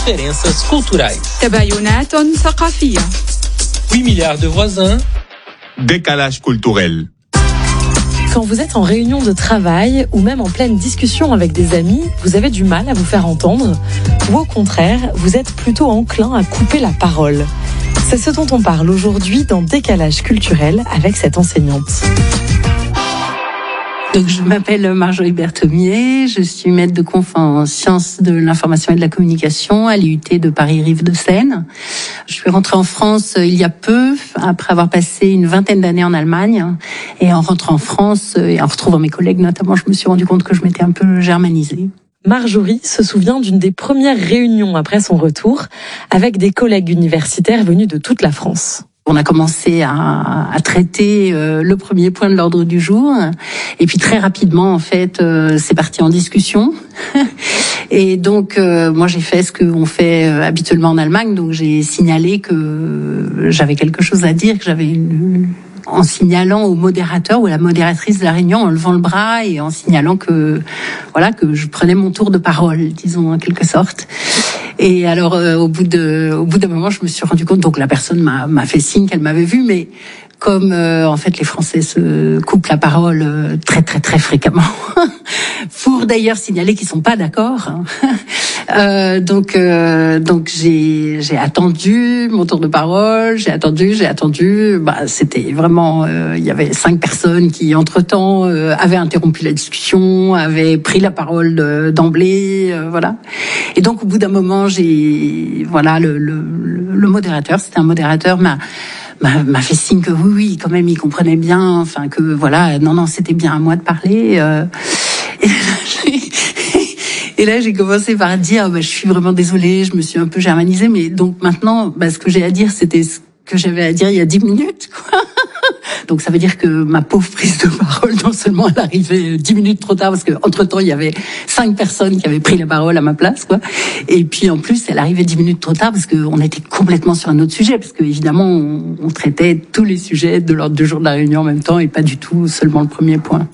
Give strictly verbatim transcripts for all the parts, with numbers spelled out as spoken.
diferenças culturais. تباينات ثقافية. huit milliards de voisins. Décalage culturel. Quand vous êtes en réunion de travail ou même en pleine discussion avec des amis, vous avez du mal à vous faire entendre ou au contraire, vous êtes plutôt enclin à couper la parole. C'est ce dont on parle aujourd'hui dans Décalage culturel avec cette enseignante. Donc, je m'appelle Marjorie Berthomier, je suis maître de conf en sciences de l'information et de la communication à l'I U T de Paris-Rive-de-Seine. Je suis rentrée en France il y a peu, après avoir passé une vingtaine d'années en Allemagne. Et en rentrant en France et en retrouvant mes collègues notamment, je me suis rendu compte que je m'étais un peu germanisée. Marjorie se souvient d'une des premières réunions après son retour avec des collègues universitaires venus de toute la France. On a commencé à, à traiter euh, le premier point de l'ordre du jour, et puis très rapidement, en fait, euh, c'est parti en discussion. Et donc, euh, moi, j'ai fait ce qu'on fait euh, habituellement en Allemagne, donc j'ai signalé que j'avais quelque chose à dire, que j'avais une... en signalant au modérateur ou à la modératrice de la réunion, en levant le bras et en signalant que voilà que je prenais mon tour de parole, disons en quelque sorte. Et alors euh, au bout de au bout d'un moment, je me suis rendu compte, donc la personne m'a m'a fait signe qu'elle m'avait vu, mais comme euh, en fait les Français se coupent la parole euh, très très très fréquemment, pour d'ailleurs signaler qu'ils sont pas d'accord. Hein. Euh, donc euh, donc j'ai j'ai attendu mon tour de parole, j'ai attendu, j'ai attendu. Bah c'était vraiment euh, il y avait cinq personnes qui entre-temps euh, avaient interrompu la discussion, avaient pris la parole de, d'emblée, euh, voilà. Et donc au bout d'un moment, j'ai voilà le le, le modérateur, c'était un modérateur m'a m'a, m'a fait signe que oui oui quand même il comprenait bien, enfin que voilà non non c'était bien à moi de parler. Euh, et Et là, j'ai commencé par dire, bah, je suis vraiment désolée, je me suis un peu germanisée, mais donc maintenant, bah, ce que j'ai à dire, c'était ce que j'avais à dire il y a dix minutes, quoi. Donc ça veut dire que ma pauvre prise de parole, non seulement elle arrivait dix minutes trop tard, parce que entre-temps, il y avait cinq personnes qui avaient pris la parole à ma place, quoi. Et puis, en plus, elle arrivait dix minutes trop tard, parce qu'on était complètement sur un autre sujet, parce que évidemment, on, on traitait tous les sujets de l'ordre du jour de la réunion en même temps, et pas du tout seulement le premier point.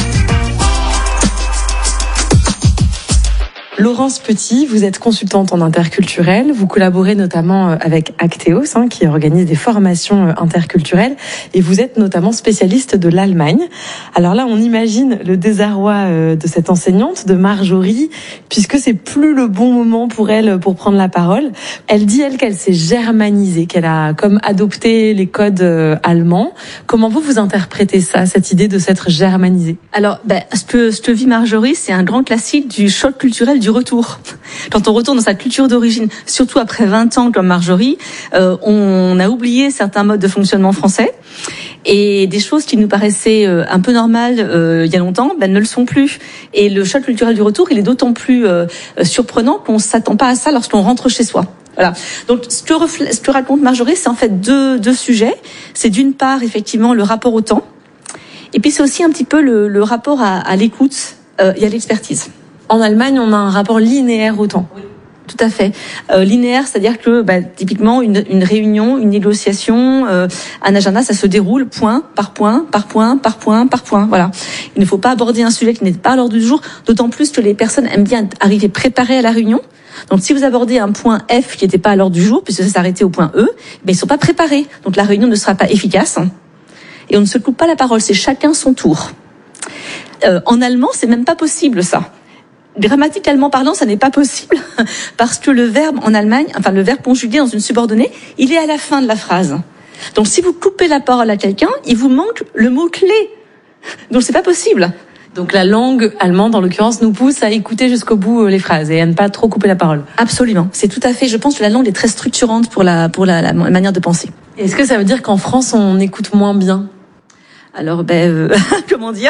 Laurence Petit, vous êtes consultante en interculturel, vous collaborez notamment avec Acteos, hein, qui organise des formations interculturelles, et vous êtes notamment spécialiste de l'Allemagne. Alors là, on imagine le désarroi de cette enseignante, de Marjorie, puisque c'est plus le bon moment pour elle pour prendre la parole. Elle dit, elle, qu'elle s'est germanisée, qu'elle a comme adopté les codes allemands. Comment vous, vous interprétez ça, cette idée de s'être germanisée? Alors, ben, ce que, ce que vit Marjorie, c'est un grand classique du choc culturel du retour. Quand on retourne dans sa culture d'origine, surtout après vingt ans comme Marjorie, euh, on a oublié certains modes de fonctionnement français et des choses qui nous paraissaient euh, un peu normales euh, il y a longtemps, ben, ne le sont plus. Et le choc culturel du retour, il est d'autant plus euh, surprenant qu'on s'attend pas à ça lorsqu'on rentre chez soi. Voilà. Donc, ce que, refl- ce que raconte Marjorie, c'est en fait deux, deux sujets. C'est d'une part, effectivement, le rapport au temps. Et puis, c'est aussi un petit peu le, le rapport à, à l'écoute euh, et à l'expertise. En Allemagne, on a un rapport linéaire au temps. Oui, tout à fait. Euh, linéaire, c'est-à-dire que bah, typiquement une, une réunion, une négociation, euh, un agenda, ça se déroule point par point, par point, par point, par point. Voilà. Il ne faut pas aborder un sujet qui n'est pas à l'ordre du jour, d'autant plus que les personnes aiment bien arriver préparées à la réunion. Donc, si vous abordez un point F qui n'était pas à l'ordre du jour, puisque ça s'arrêtait au point E, ben ils sont pas préparés. Donc, la réunion ne sera pas efficace. Et on ne se coupe pas la parole, c'est chacun son tour. Euh, en allemand, c'est même pas possible, ça. Grammaticalement parlant, ça n'est pas possible parce que le verbe en Allemagne, enfin le verbe conjugué dans une subordonnée, il est à la fin de la phrase. Donc si vous coupez la parole à quelqu'un, il vous manque le mot clé. Donc c'est pas possible. Donc la langue allemande, en l'occurrence, nous pousse à écouter jusqu'au bout les phrases et à ne pas trop couper la parole. Absolument, c'est tout à fait. Je pense que la langue est très structurante pour la pour la, la manière de penser. Est-ce que ça veut dire qu'en France on écoute moins bien ? Alors, ben, euh, comment dire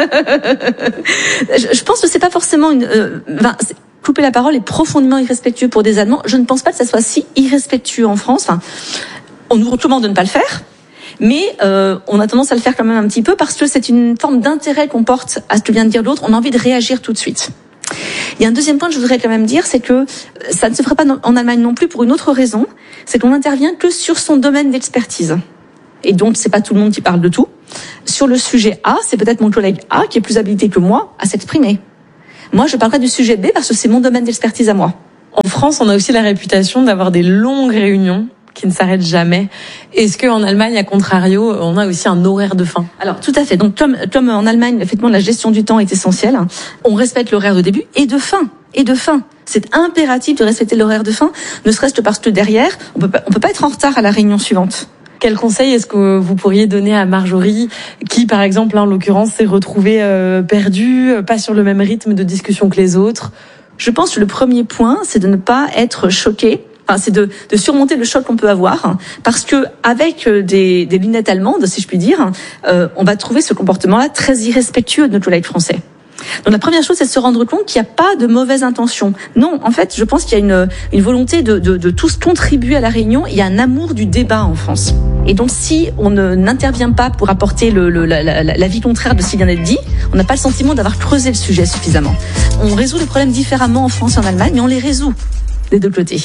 je, je pense que c'est pas forcément une. Euh, ben, couper la parole est profondément irrespectueux pour des Allemands. Je ne pense pas que ça soit si irrespectueux en France. Enfin, on nous recommande de ne pas le faire, mais euh, on a tendance à le faire quand même un petit peu parce que c'est une forme d'intérêt qu'on porte à ce que vient de dire l'autre. On a envie de réagir tout de suite. Il y a un deuxième point que je voudrais quand même dire, c'est que ça ne se fera pas en Allemagne non plus pour une autre raison, c'est qu'on n'intervient que sur son domaine d'expertise. Et donc, c'est pas tout le monde qui parle de tout. Sur le sujet A, c'est peut-être mon collègue A qui est plus habilité que moi à s'exprimer. Moi, je parlerai du sujet B parce que c'est mon domaine d'expertise à moi. En France, on a aussi la réputation d'avoir des longues réunions qui ne s'arrêtent jamais. Est-ce qu'en Allemagne, à contrario, on a aussi un horaire de fin? Alors, tout à fait. Donc, comme, comme en Allemagne, effectivement, la gestion du temps est essentielle. On respecte l'horaire de début et de fin. Et de fin. C'est impératif de respecter l'horaire de fin, ne serait-ce que parce que derrière, on peut pas, on peut pas être en retard à la réunion suivante. Quel conseil est-ce que vous pourriez donner à Marjorie, qui, par exemple, en l'occurrence, s'est retrouvée euh, perdue, pas sur le même rythme de discussion que les autres? Je pense que le premier point, c'est de ne pas être choqué. Enfin, c'est de, de surmonter le choc qu'on peut avoir, parce que avec des, des lunettes allemandes, si je puis dire, euh, on va trouver ce comportement-là très irrespectueux de nos collègues français. Donc la première chose, c'est de se rendre compte qu'il n'y a pas de mauvaise intention. Non, en fait, je pense qu'il y a une, une volonté de, de, de tous contribuer à la réunion. Il y a un amour du débat en France. Et donc, si on ne, n'intervient pas pour apporter le, le, la, la, la vie contraire de ce qui vient d'être dit, on n'a pas le sentiment d'avoir creusé le sujet suffisamment. On résout les problèmes différemment en France et en Allemagne, mais on les résout des deux côtés.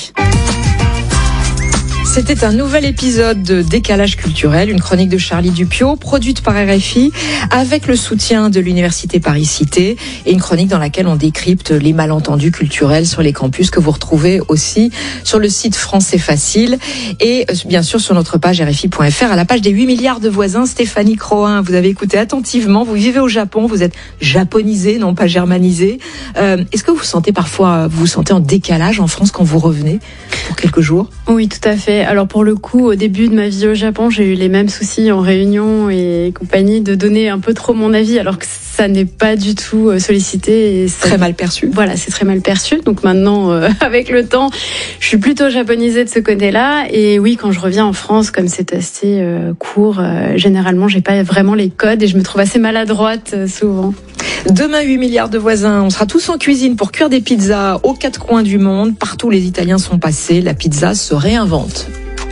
C'était un nouvel épisode de Décalage culturel, une chronique de Charlie Dupiot, produite par R F I, avec le soutien de l'Université Paris-Cité, et une chronique dans laquelle on décrypte les malentendus culturels sur les campus, que vous retrouvez aussi sur le site Français Facile, et bien sûr sur notre page R F I point F R, à la page des huit milliards de voisins. Stéphanie Croin, vous avez écouté attentivement, vous vivez au Japon, vous êtes japonisée, non pas germanisée. Euh, est-ce que vous sentez parfois, vous vous sentez en décalage en France quand vous revenez pour quelques jours? Oui, tout à fait. Alors pour le coup, au début de ma vie au Japon, j'ai eu les mêmes soucis en réunion et compagnie de donner un peu trop mon avis, alors que ça n'est pas du tout sollicité. Et ça... Très mal perçu. Voilà, c'est très mal perçu. Donc maintenant, euh, avec le temps, je suis plutôt japonisée de ce côté-là. Et oui, quand je reviens en France, comme c'est assez euh, court, euh, généralement, j'ai pas vraiment les codes et je me trouve assez maladroite euh, souvent. Demain, huit milliards de voisins. On sera tous en cuisine pour cuire des pizzas aux quatre coins du monde. Partout où les Italiens sont passés, la pizza se réinvente.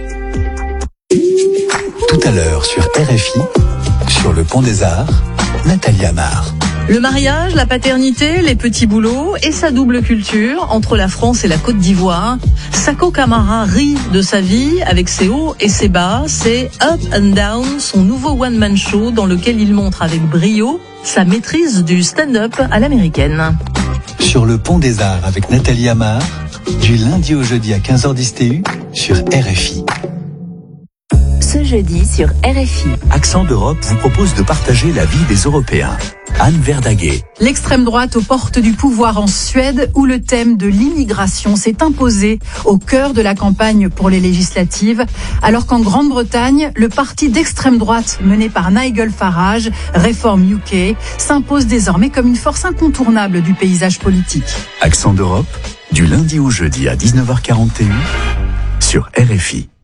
Tout à l'heure sur R F I, sur le Pont des Arts, Nathalie Amar. Le mariage, la paternité, les petits boulots et sa double culture entre la France et la Côte d'Ivoire. Sako Kamara rit de sa vie avec ses hauts et ses bas. C'est Up and Down, son nouveau one-man show dans lequel il montre avec brio sa maîtrise du stand-up à l'américaine. Sur le Pont des Arts avec Nathalie Amar, du lundi au jeudi à quinze heures dix T U sur R F I. Ce jeudi sur R F I. Accent d'Europe vous propose de partager la vie des Européens. Anne Verdaguet. L'extrême droite aux portes du pouvoir en Suède, où le thème de l'immigration s'est imposé au cœur de la campagne pour les législatives, alors qu'en Grande-Bretagne, le parti d'extrême droite mené par Nigel Farage, Reform U K, s'impose désormais comme une force incontournable du paysage politique. Accent d'Europe, du lundi au jeudi à dix-neuf heures quarante T U sur R F I.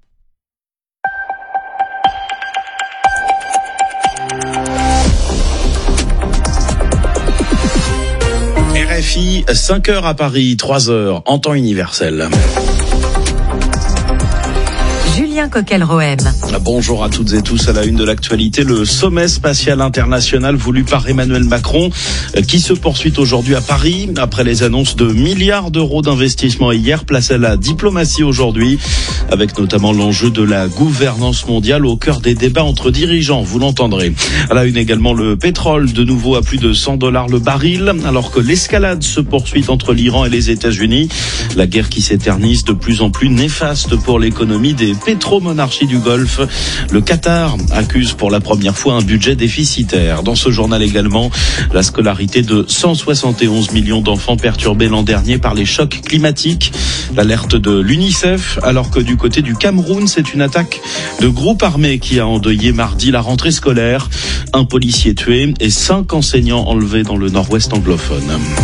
R F I, cinq heures à Paris, trois heures en temps universel. Julien Coquel-Rohem. Bonjour à toutes et tous. À la une de l'actualité, le sommet spatial international voulu par Emmanuel Macron qui se poursuit aujourd'hui à Paris après les annonces de milliards d'euros d'investissement hier. Place à la diplomatie aujourd'hui, avec notamment l'enjeu de la gouvernance mondiale au cœur des débats entre dirigeants, vous l'entendrez. À la une également, le pétrole de nouveau à plus de cent dollars le baril, alors que l'escalade se poursuit entre l'Iran et les États-Unis. La guerre qui s'éternise de plus en plus néfaste pour l'économie des pétromonarchies du Golfe. Le Qatar accuse pour la première fois un budget déficitaire. Dans ce journal également, la scolarité de cent soixante et onze millions d'enfants perturbés l'an dernier par les chocs climatiques. L'alerte de l'UNICEF, alors que du côté du Cameroun, c'est une attaque de groupe armé qui a endeuillé mardi la rentrée scolaire. Un policier tué et cinq enseignants enlevés dans le nord-ouest anglophone.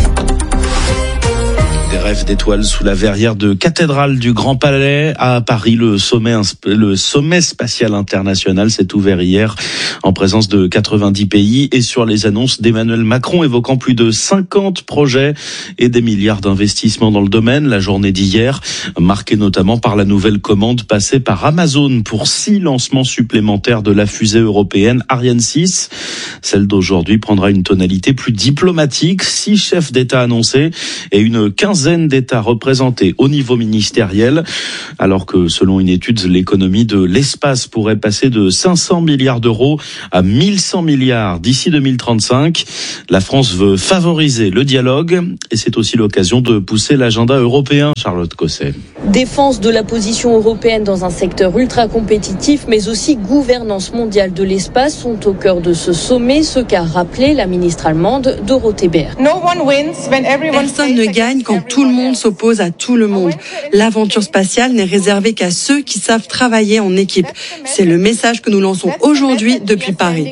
Des rêves d'étoiles sous la verrière de cathédrale du Grand Palais à Paris. Le sommet, le sommet spatial international s'est ouvert hier en présence de quatre-vingt-dix pays et sur les annonces d'Emmanuel Macron évoquant plus de cinquante projets et des milliards d'investissements dans le domaine. La journée d'hier, marquée notamment par la nouvelle commande passée par Amazon pour six lancements supplémentaires de la fusée européenne Ariane six. Celle d'aujourd'hui prendra une tonalité plus diplomatique. Six chefs d'État annoncés et une quinzaine vingtaine d'États représentés au niveau ministériel, alors que selon une étude, l'économie de l'espace pourrait passer de cinq cents milliards d'euros à mille cent milliards d'ici deux mille trente-cinq. La France veut favoriser le dialogue et c'est aussi l'occasion de pousser l'agenda européen. Charlotte Cosset. Défense de la position européenne dans un secteur ultra compétitif, mais aussi gouvernance mondiale de l'espace sont au cœur de ce sommet, ce qu'a rappelé la ministre allemande Dorothee Bär. Personne ne gagne quand tout le monde s'oppose à tout le monde. L'aventure spatiale n'est réservée qu'à ceux qui savent travailler en équipe. C'est le message que nous lançons aujourd'hui depuis Paris.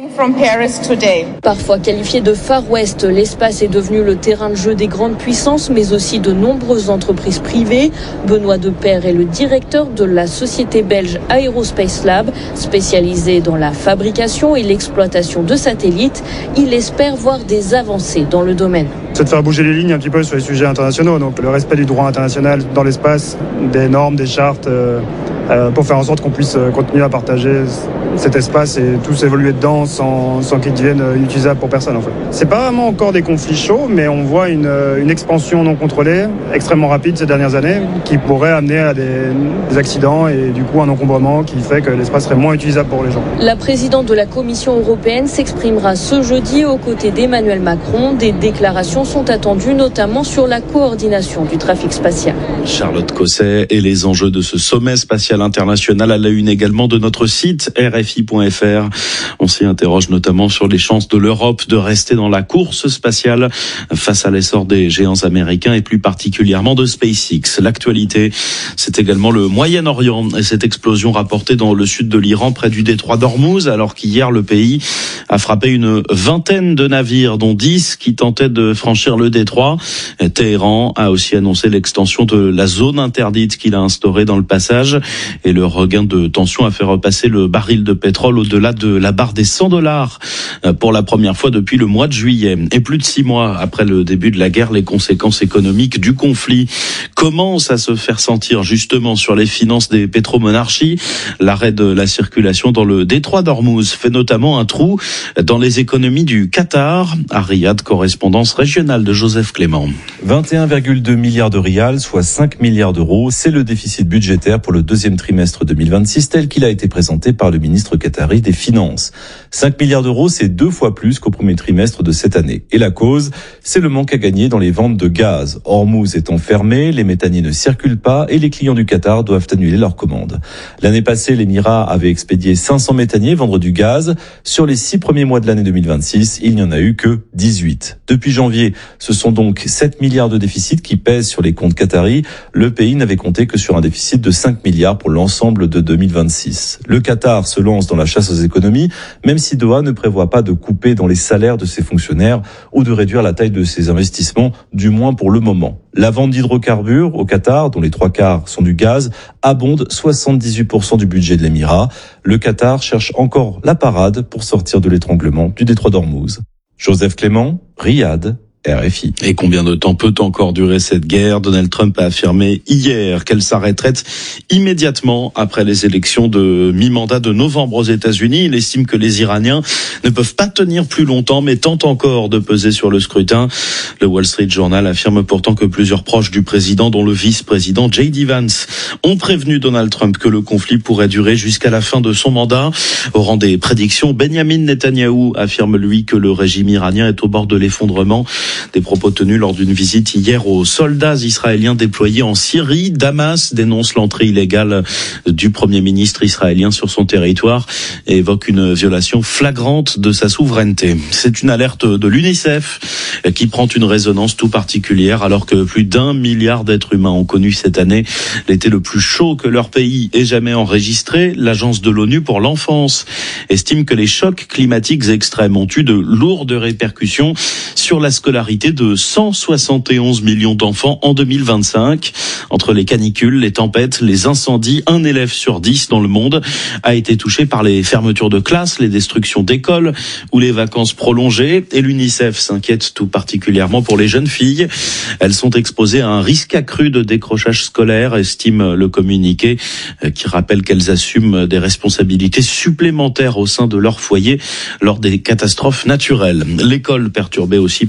Parfois qualifié de Far West, l'espace est devenu le terrain de jeu des grandes puissances, mais aussi de nombreuses entreprises privées. Benoît Depaire est le directeur de la société belge Aerospace Lab, spécialisée dans la fabrication et l'exploitation de satellites. Il espère voir des avancées dans le domaine. C'est de faire bouger les lignes un petit peu sur les sujets internationaux, donc le respect du droit international dans l'espace, des normes, des chartes, euh, euh, pour faire en sorte qu'on puisse continuer à partager cet espace et tous évoluer dedans sans, sans qu'il devienne inutilisable pour personne en fait. C'est pas vraiment encore des conflits chauds, mais on voit une, une expansion non contrôlée, extrêmement rapide ces dernières années, qui pourrait amener à des, des accidents et du coup un encombrement qui fait que l'espace serait moins utilisable pour les gens. La présidente de la Commission européenne s'exprimera ce jeudi aux côtés d'Emmanuel Macron. Des déclarations sont attendues notamment sur la coordination du trafic spatial. Charlotte Cosset et les enjeux de ce sommet spatial international à la une également de notre site R F I point F R. On s'y interroge notamment sur les chances de l'Europe de rester dans la course spatiale face à l'essor des géants américains et plus particulièrement de SpaceX. L'actualité, c'est également le Moyen-Orient et cette explosion rapportée dans le sud de l'Iran près du détroit d'Ormuz, alors qu'hier le pays a frappé une vingtaine de navires, dont dix qui tentaient de franchir le détroit. Téhéran a aussi annoncé l'extension de la zone interdite qu'il a instaurée dans le passage et le regain de tension a fait repasser le baril de pétrole au-delà de la barre des cent dollars pour la première fois depuis le mois de juillet. Et plus de six mois après le début de la guerre, les conséquences économiques du conflit commencent à se faire sentir justement sur les finances des pétromonarchies. L'arrêt de la circulation dans le détroit d'Ormuz fait notamment un trou dans les économies du Qatar. À Riyad, correspondance régionale de Joseph Clément. vingt et un virgule deux milliards de rials, soit cinq milliards d'euros. C'est le déficit budgétaire pour le deuxième trimestre deux mille vingt-six, tel qu'il a été présenté par le ministre qatari des Finances. cinq milliards d'euros, c'est deux fois plus qu'au premier trimestre de cette année. Et la cause, c'est le manque à gagner dans les ventes de gaz. Ormuz étant fermé, les méthaniers ne circulent pas et les clients du Qatar doivent annuler leurs commandes. L'année passée, l'Émirat avait expédié cinq cents méthaniers vendre du gaz. Sur les six premiers mois de l'année deux mille vingt-six, il n'y en a eu que dix-huit. Depuis janvier, ce sont donc sept milliards de déficit qui pèsent sur les comptes qataris. Le pays n'avait compté que sur un déficit de cinq milliards pour l'ensemble de deux mille vingt-six. Le Qatar se lance dans la chasse aux économies, même si Doha ne prévoit pas de couper dans les salaires de ses fonctionnaires ou de réduire la taille de ses investissements, du moins pour le moment. La vente d'hydrocarbures au Qatar, dont les trois quarts sont du gaz, abonde soixante-dix-huit pour cent du budget de l'Émirat. Le Qatar cherche encore la parade pour sortir de l'étranglement du détroit d'Ormuz. Joseph Clément, Riyad, R F I. Et combien de temps peut encore durer cette guerre ? Donald Trump a affirmé hier qu'elle s'arrêterait immédiatement après les élections de mi-mandat de novembre aux États-Unis. Il estime que les Iraniens ne peuvent pas tenir plus longtemps, mais tentent encore de peser sur le scrutin. Le Wall Street Journal affirme pourtant que plusieurs proches du président, dont le vice-président J D Vance, ont prévenu Donald Trump que le conflit pourrait durer jusqu'à la fin de son mandat. Au rang des prédictions, Benjamin Netanyahou affirme lui que le régime iranien est au bord de l'effondrement. Des propos tenus lors d'une visite hier aux soldats israéliens déployés en Syrie. Damas dénonce l'entrée illégale du Premier ministre israélien sur son territoire et évoque une violation flagrante de sa souveraineté. C'est une alerte de l'UNICEF qui prend une résonance tout particulière alors que plus d'un milliard d'êtres humains ont connu cette année l'été le plus chaud que leur pays ait jamais enregistré. L'agence de l'ONU pour l'enfance estime que les chocs climatiques extrêmes ont eu de lourdes répercussions sur la scolarité de cent soixante et onze millions d'enfants en deux mille vingt-cinq. Entre les canicules, les tempêtes, les incendies, un élève sur dix dans le monde a été touché par les fermetures de classes, les destructions d'écoles ou les vacances prolongées. Et l'UNICEF s'inquiète tout particulièrement pour les jeunes filles. Elles sont exposées à un risque accru de décrochage scolaire, estime le communiqué, qui rappelle qu'elles assument des responsabilités supplémentaires au sein de leur foyer lors des catastrophes naturelles. L'école perturbée aussi par la guerre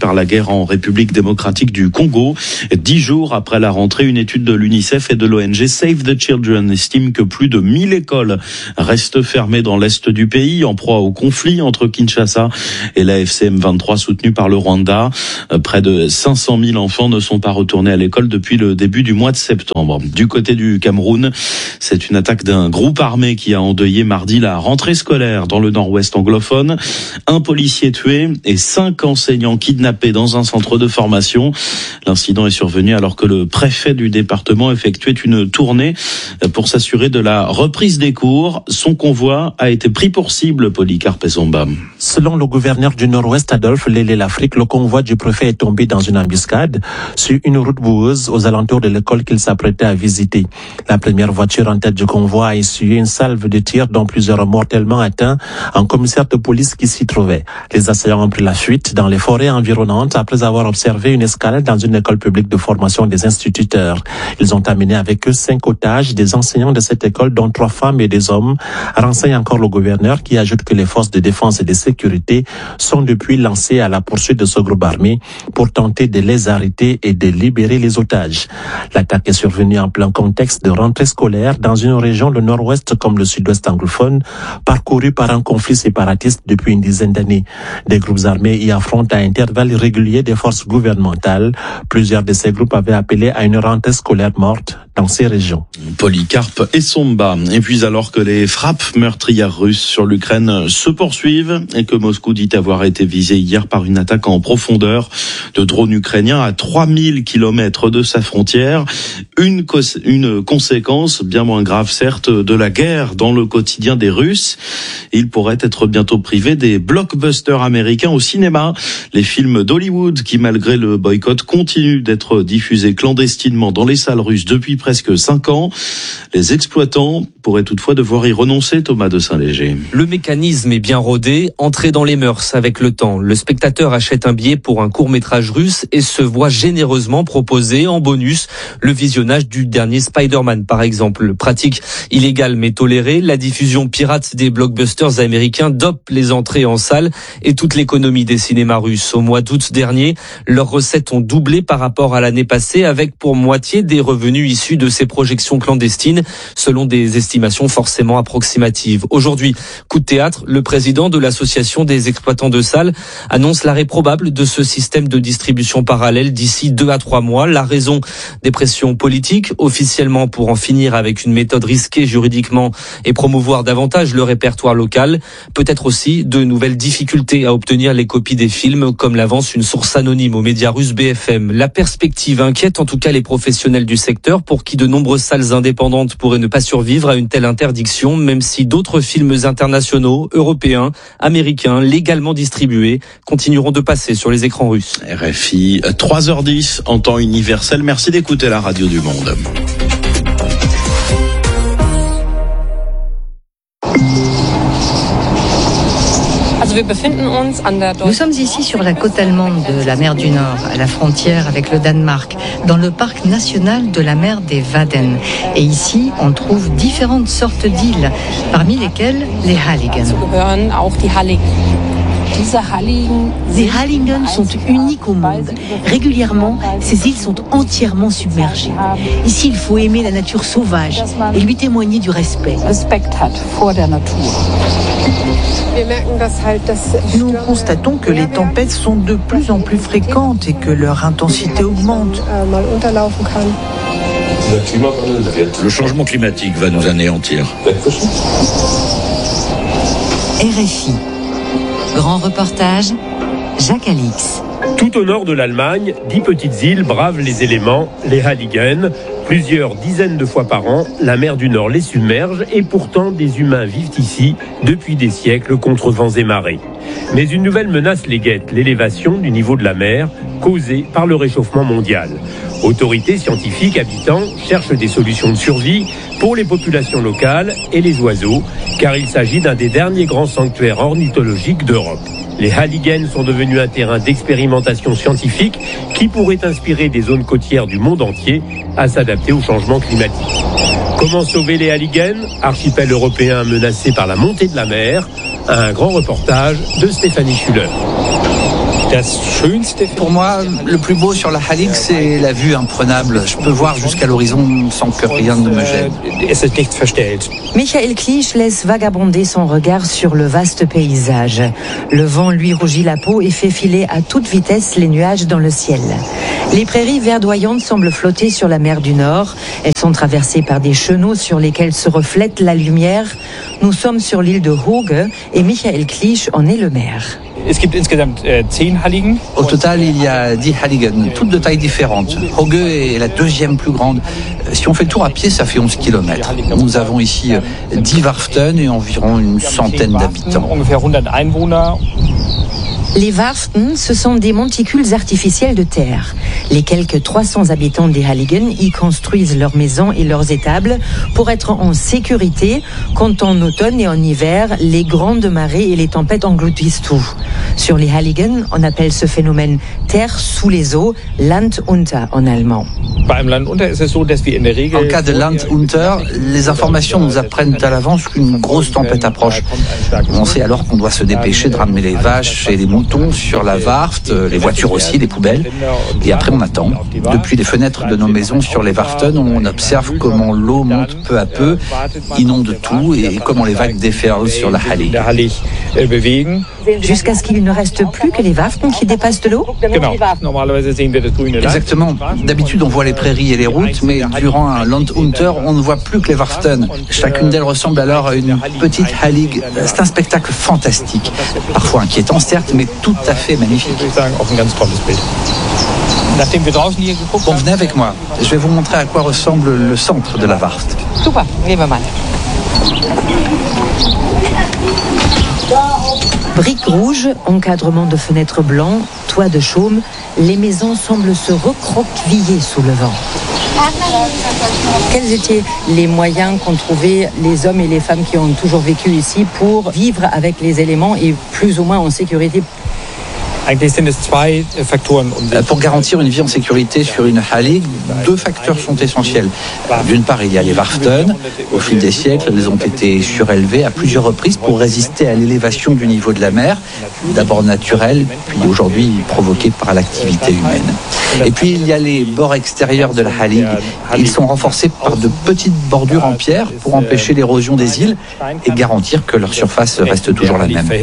guerre en République démocratique du Congo. Dix jours après la rentrée, une étude de l'UNICEF et de l'O N G Save the Children estime que plus de mille écoles restent fermées dans l'est du pays, en proie au conflit entre Kinshasa et la F C M vingt-trois soutenue par le Rwanda. Près de cinq cent mille enfants ne sont pas retournés à l'école depuis le début du mois de septembre. Du côté du Cameroun, c'est une attaque d'un groupe armé qui a endeuillé mardi la rentrée scolaire dans le nord-ouest anglophone. Un policier tué et cinq enseignants kidnappés dans un centre de formation. L'incident est survenu alors que le préfet du département effectuait une tournée pour s'assurer de la reprise des cours. Son convoi a été pris pour cible, Polycarpe Zomba. Selon le gouverneur du Nord-Ouest, Adolphe Lélé-Lafrique, le convoi du préfet est tombé dans une embuscade sur une route boueuse aux alentours de l'école qu'il s'apprêtait à visiter. La première voiture en tête du convoi a essuyé une salve de tirs dont plusieurs mortellement atteints en commissaire de police qui s'y trouvait. Les assaillants ont pris la fuite dans les forêts environnantes après avoir observé une escalade dans une école publique de formation des instituteurs. Ils ont amené avec eux cinq otages, des enseignants de cette école, dont trois femmes et des hommes, renseigne encore le gouverneur qui ajoute que les forces de défense et de sécurité sont depuis lancées à la poursuite de ce groupe armé pour tenter de les arrêter et de libérer les otages. L'attaque est survenue en plein contexte de rentrée scolaire dans une région, le nord-ouest comme le sud-ouest anglophone, parcourue par un conflit séparatiste depuis une dizaine d'années. Des groupes armés y affrontent à intervalles réguliers des forces gouvernementales. Plusieurs de ces groupes avaient appelé à une rentrée scolaire morte dans ces régions. Polycarpe et Somba. Et puis alors que les frappes meurtrières russes sur l'Ukraine se poursuivent et que Moscou dit avoir été visé hier par une attaque en profondeur de drones ukrainiens à trois mille kilomètres de sa frontière, une, cos- une conséquence bien moins grave certes de la guerre dans le quotidien des Russes. Ils pourraient être bientôt privés des blockbusters américains au cinéma. Les films d'Hollywood qui, malgré le boycott, continuent d'être diffusés clandestinement dans les salles russes depuis presque cinq ans. Les exploitants pourraient toutefois devoir y renoncer, Thomas de Saint-Léger. Le mécanisme est bien rodé, entré dans les mœurs avec le temps. Le spectateur achète un billet pour un court-métrage russe et se voit généreusement proposer en bonus le visionnage du dernier Spider-Man, par exemple. Pratique illégale mais tolérée, la diffusion pirate des blockbusters américains dope les entrées en salle et toute l'économie des cinémas russes. Au mois d'août dernier, leurs recettes ont doublé par rapport à l'année passée, avec pour moitié des revenus issus de ces projections clandestines, selon des estimations forcément approximatives. Aujourd'hui, coup de théâtre, le président de l'association des exploitants de salles annonce l'arrêt probable de ce système de distribution parallèle d'ici deux à trois mois. La raison, des pressions politiques, officiellement pour en finir avec une méthode risquée juridiquement et promouvoir davantage le répertoire local. Peut-être aussi de nouvelles difficultés à obtenir les copies des films, comme l'avance une source anonyme aux médias russes B F M. La perspective inquiète en tout cas les professionnels du secteur, pour qui de nombreuses salles indépendantes pourraient ne pas survivre à une telle interdiction, même si d'autres films internationaux, européens, américains, légalement distribués, continueront de passer sur les écrans russes. R F I, trois heures dix en temps universel. Merci d'écouter la radio du monde. Nous sommes ici sur la côte allemande de la mer du Nord, à la frontière avec le Danemark, dans le parc national de la mer des Wadden. Et ici, on trouve différentes sortes d'îles, parmi lesquelles les Halligen. Les Halligen sont uniques au monde. Régulièrement, ces îles sont entièrement submergées. Ici, il faut aimer la nature sauvage et lui témoigner du respect. Nous constatons que les tempêtes sont de plus en plus fréquentes et que leur intensité augmente. Le changement climatique va nous anéantir. R F I. Grand reportage, Jacques Alix. Tout au nord de l'Allemagne, dix petites îles bravent les éléments, les Halligen. Plusieurs dizaines de fois par an, la mer du Nord les submerge et pourtant des humains vivent ici depuis des siècles contre vents et marées. Mais une nouvelle menace les guette, l'élévation du niveau de la mer causée par le réchauffement mondial. Autorités, scientifiques, habitants cherchent des solutions de survie pour les populations locales et les oiseaux, car il s'agit d'un des derniers grands sanctuaires ornithologiques d'Europe. Les Halligen sont devenus un terrain d'expérimentation scientifique qui pourrait inspirer des zones côtières du monde entier à s'adapter au changement climatique. Comment sauver les Halligen, archipel européen menacé par la montée de la mer? Un grand reportage de Stéphanie Schuller. Pour moi, le plus beau sur la Halig, c'est la vue imprenable. Je peux voir jusqu'à l'horizon sans que rien ne me gêne. Michael Clich laisse vagabonder son regard sur le vaste paysage. Le vent lui rougit la peau et fait filer à toute vitesse les nuages dans le ciel. Les prairies verdoyantes semblent flotter sur la mer du Nord. Elles sont traversées par des chenaux sur lesquels se reflète la lumière. Nous sommes sur l'île de Hooge et Michael Clich en est le maire. Au total, il y a dix Halligen, toutes de tailles différentes. Hooge est la deuxième plus grande. Si on fait le tour à pied, ça fait onze kilomètres. Nous avons ici dix Warften et environ une centaine d'habitants. Les Warften, ce sont des monticules artificiels de terre. Les quelques trois cents habitants des Halligen y construisent leurs maisons et leurs étables pour être en sécurité quand en automne et en hiver, les grandes marées et les tempêtes engloutissent tout. Sur les Halligen, on appelle ce phénomène terre sous les eaux, Landunter en allemand. En cas de Landunter, les informations nous apprennent à l'avance qu'une grosse tempête approche. On sait alors qu'on doit se dépêcher de ramener les vaches et les moutons sur la Warft, les voitures aussi, les poubelles. Et après, on attend. Depuis les fenêtres de nos maisons sur les Warften, on observe comment l'eau monte peu à peu, inonde tout et comment les vagues déferlent sur la Halig. Jusqu'à ce qu'il ne reste plus que les Warften qui dépassent de l'eau ? Exactement. D'habitude, on voit les prairies et les routes, mais durant un Landunter, on ne voit plus que les Warften. Chacune d'elles ressemble alors à une petite Halig. C'est un spectacle fantastique. Parfois inquiétant, certes, mais tout à fait magnifique. Bon, venez avec moi. Je vais vous montrer à quoi ressemble le centre de la Warft. Briques rouges, encadrement de fenêtres blancs, toit de chaume, les maisons semblent se recroqueviller sous le vent. Quels étaient les moyens qu'ont trouvé les hommes et les femmes qui ont toujours vécu ici pour vivre avec les éléments et plus ou moins en sécurité ? Pour garantir une vie en sécurité sur une Halig, deux facteurs sont essentiels. D'une part, il y a les Warften. Au fil des siècles, elles ont été surélevées à plusieurs reprises pour résister à l'élévation du niveau de la mer, d'abord naturelle, puis aujourd'hui provoquée par l'activité humaine. Et puis, il y a les bords extérieurs de la Halig. Ils sont renforcés par de petites bordures en pierre pour empêcher l'érosion des îles et garantir que leur surface reste toujours la même.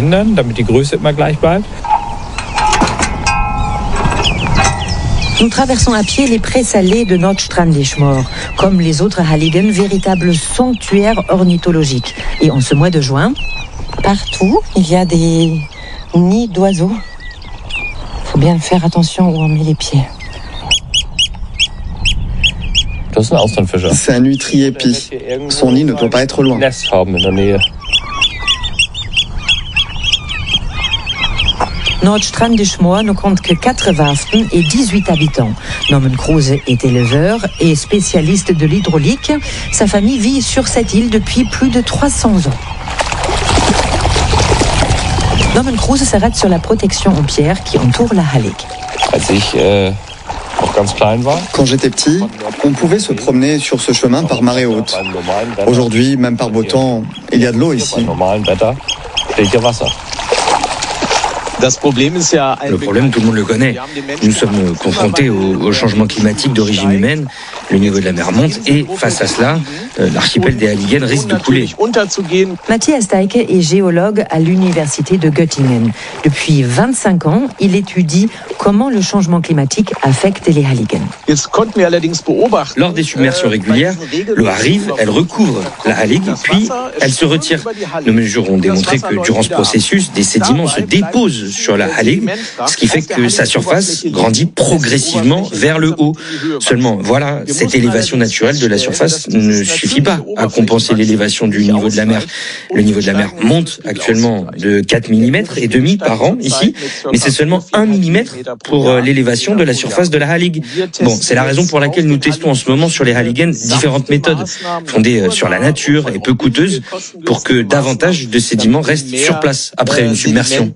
Nous traversons à pied les prés salés de Nordstrandischmoor, comme les autres Halligen, véritables sanctuaires ornithologiques. Et en ce mois de juin, partout, il y a des nids d'oiseaux. Il faut bien faire attention où on met les pieds. C'est un huîtrier épi. Son nid ne doit pas être loin. Nordstrandischmoor ne compte que quatre Warften et dix-huit habitants. Norman Kruse est éleveur et spécialiste de l'hydraulique. Sa famille vit sur cette île depuis plus de trois cents ans. Norman Kruse s'arrête sur la protection en pierre qui entoure la Halig. Quand j'étais petit, on pouvait se promener sur ce chemin par marée haute. Aujourd'hui, même par beau temps, il y a de l'eau ici. Le problème, tout le monde le connaît. Nous sommes confrontés au, au changement climatique d'origine humaine. Le niveau de la mer monte et, face à cela, euh, l'archipel des Halligen risque de couler. Matthias Teike est géologue à l'université de Göttingen. Depuis vingt-cinq ans, il étudie comment le changement climatique affecte les Halligen. Lors des submersions régulières, l'eau arrive, elle recouvre la Halig, puis elle se retire. Nos mesures ont démontré que durant ce processus, des sédiments se déposent sur la Halig, ce qui fait que sa surface grandit progressivement vers le haut. Seulement, voilà, cette élévation naturelle de la surface ne suffit pas à compenser l'élévation du niveau de la mer. Le niveau de la mer monte actuellement de quatre millimètres et demi par an ici, mais c'est seulement un millimètre pour l'élévation de la surface de la Halig. Bon, c'est la raison pour laquelle nous testons en ce moment sur les Halligen différentes méthodes fondées sur la nature et peu coûteuses pour que davantage de sédiments restent sur place après une submersion.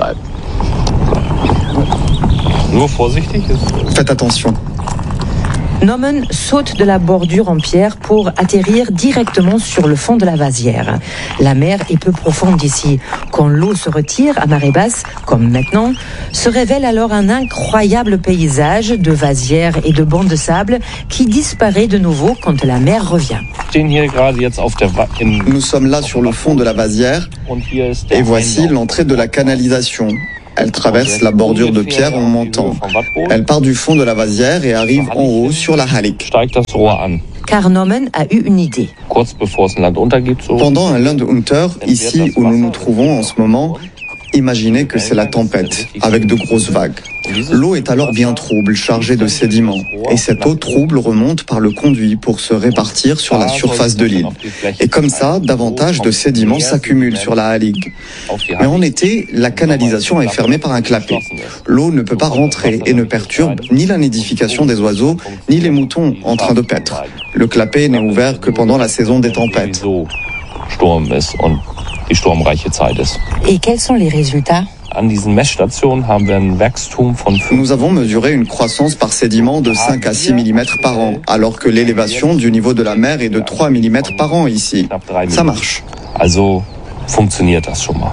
Faites attention. Norman saute de la bordure en pierre pour atterrir directement sur le fond de la vasière. La mer est peu profonde ici. Quand l'eau se retire à marée basse, comme maintenant, se révèle alors un incroyable paysage de vasières et de bancs de sable qui disparaît de nouveau quand la mer revient. Nous sommes là sur le fond de la vasière et voici l'entrée de la canalisation. Elle traverse la bordure de pierre en montant. Elle part du fond de la vasière et arrive en haut sur la Hallig. Car Norman a eu une idée. Pendant un Landunter, ici où nous nous trouvons en ce moment, imaginez que c'est la tempête, avec de grosses vagues. L'eau est alors bien trouble, chargée de sédiments. Et cette eau trouble remonte par le conduit pour se répartir sur la surface de l'île. Et comme ça, davantage de sédiments s'accumulent sur la Hallig. Mais en été, la canalisation est fermée par un clapet. L'eau ne peut pas rentrer et ne perturbe ni la nidification des oiseaux, ni les moutons en train de paître. Le clapet n'est ouvert que pendant la saison des tempêtes. Et quels sont les résultats ? Nous avons mesuré une croissance par sédiment de cinq à six millimètres par an, alors que l'élévation du niveau de la mer est de trois millimètres par an ici. Ça marche. Also funktioniert das schon mal.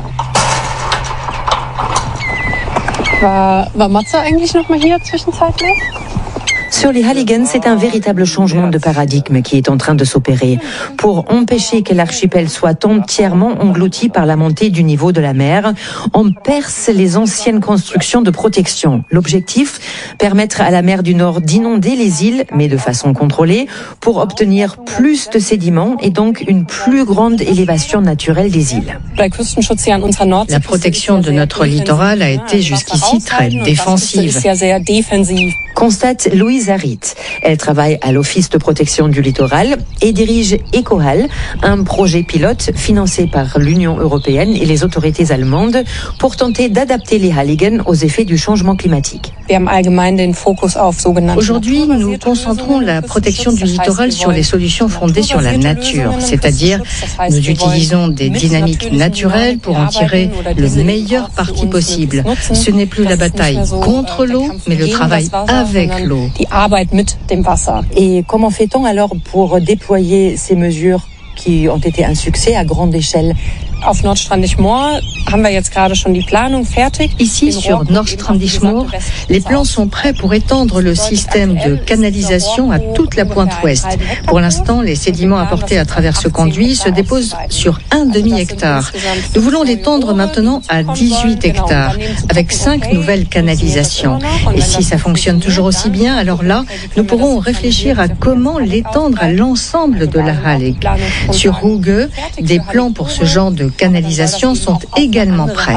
War, war Matze eigentlich noch mal hier zwischenzeitlich? Sur les Halligen, c'est un véritable changement de paradigme qui est en train de s'opérer. Pour empêcher que l'archipel soit entièrement englouti par la montée du niveau de la mer, on perce les anciennes constructions de protection. L'objectif, permettre à la mer du Nord d'inonder les îles, mais de façon contrôlée, pour obtenir plus de sédiments et donc une plus grande élévation naturelle des îles. La protection de notre littoral a été jusqu'ici très défensive. Constate Louise Harit. Elle travaille à l'Office de protection du littoral et dirige EcoHal, un projet pilote financé par l'Union européenne et les autorités allemandes pour tenter d'adapter les Halligen aux effets du changement climatique. Aujourd'hui, nous concentrons la protection du littoral sur les solutions fondées sur la nature, c'est-à-dire nous utilisons des dynamiques naturelles pour en tirer le meilleur parti possible. Ce n'est plus la bataille contre l'eau, mais le travail avec l'eau. Et comment fait-on alors pour déployer ces mesures qui ont été un succès à grande échelle? Ici, sur Nordstrandischmoor, les plans sont prêts pour étendre le système de canalisation à toute la pointe ouest. Pour l'instant, les sédiments apportés à travers ce conduit se déposent sur un demi-hectare. Nous voulons l'étendre maintenant à dix-huit hectares, avec cinq nouvelles canalisations. Et si ça fonctionne toujours aussi bien, alors là, nous pourrons réfléchir à comment l'étendre à l'ensemble de la Hallig. Sur Hooge, des plans pour ce genre de canalisation sont également prêts.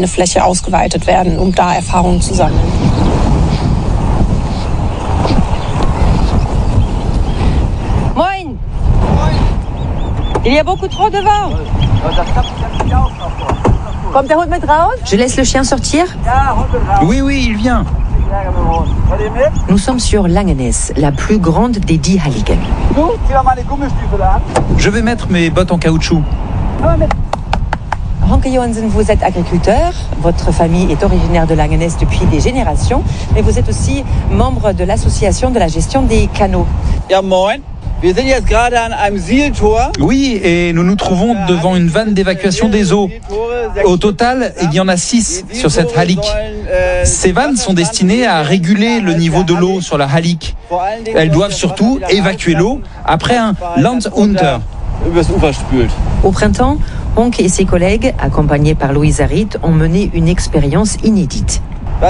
Moin. Il y a beaucoup trop de vent. Kommt der Hund mit raus? Je laisse le chien sortir? Oui, oui, il vient. Nous sommes sur Langenes, la plus grande des dix Halligen. Je vais mettre mes bottes en caoutchouc. Hanke Johansen, vous êtes agriculteur, votre famille est originaire de Langenes depuis des générations, mais vous êtes aussi membre de l'association de la gestion des canaux. Ja, moin. Oui, et nous nous trouvons devant une vanne d'évacuation des eaux. Au total, il y en a six sur cette Hallig. Ces vannes sont destinées à réguler le niveau de l'eau sur la Hallig. Elles doivent surtout évacuer l'eau après un Landunter. Au printemps, Honk et ses collègues, accompagnés par Louise Harit, ont mené une expérience inédite.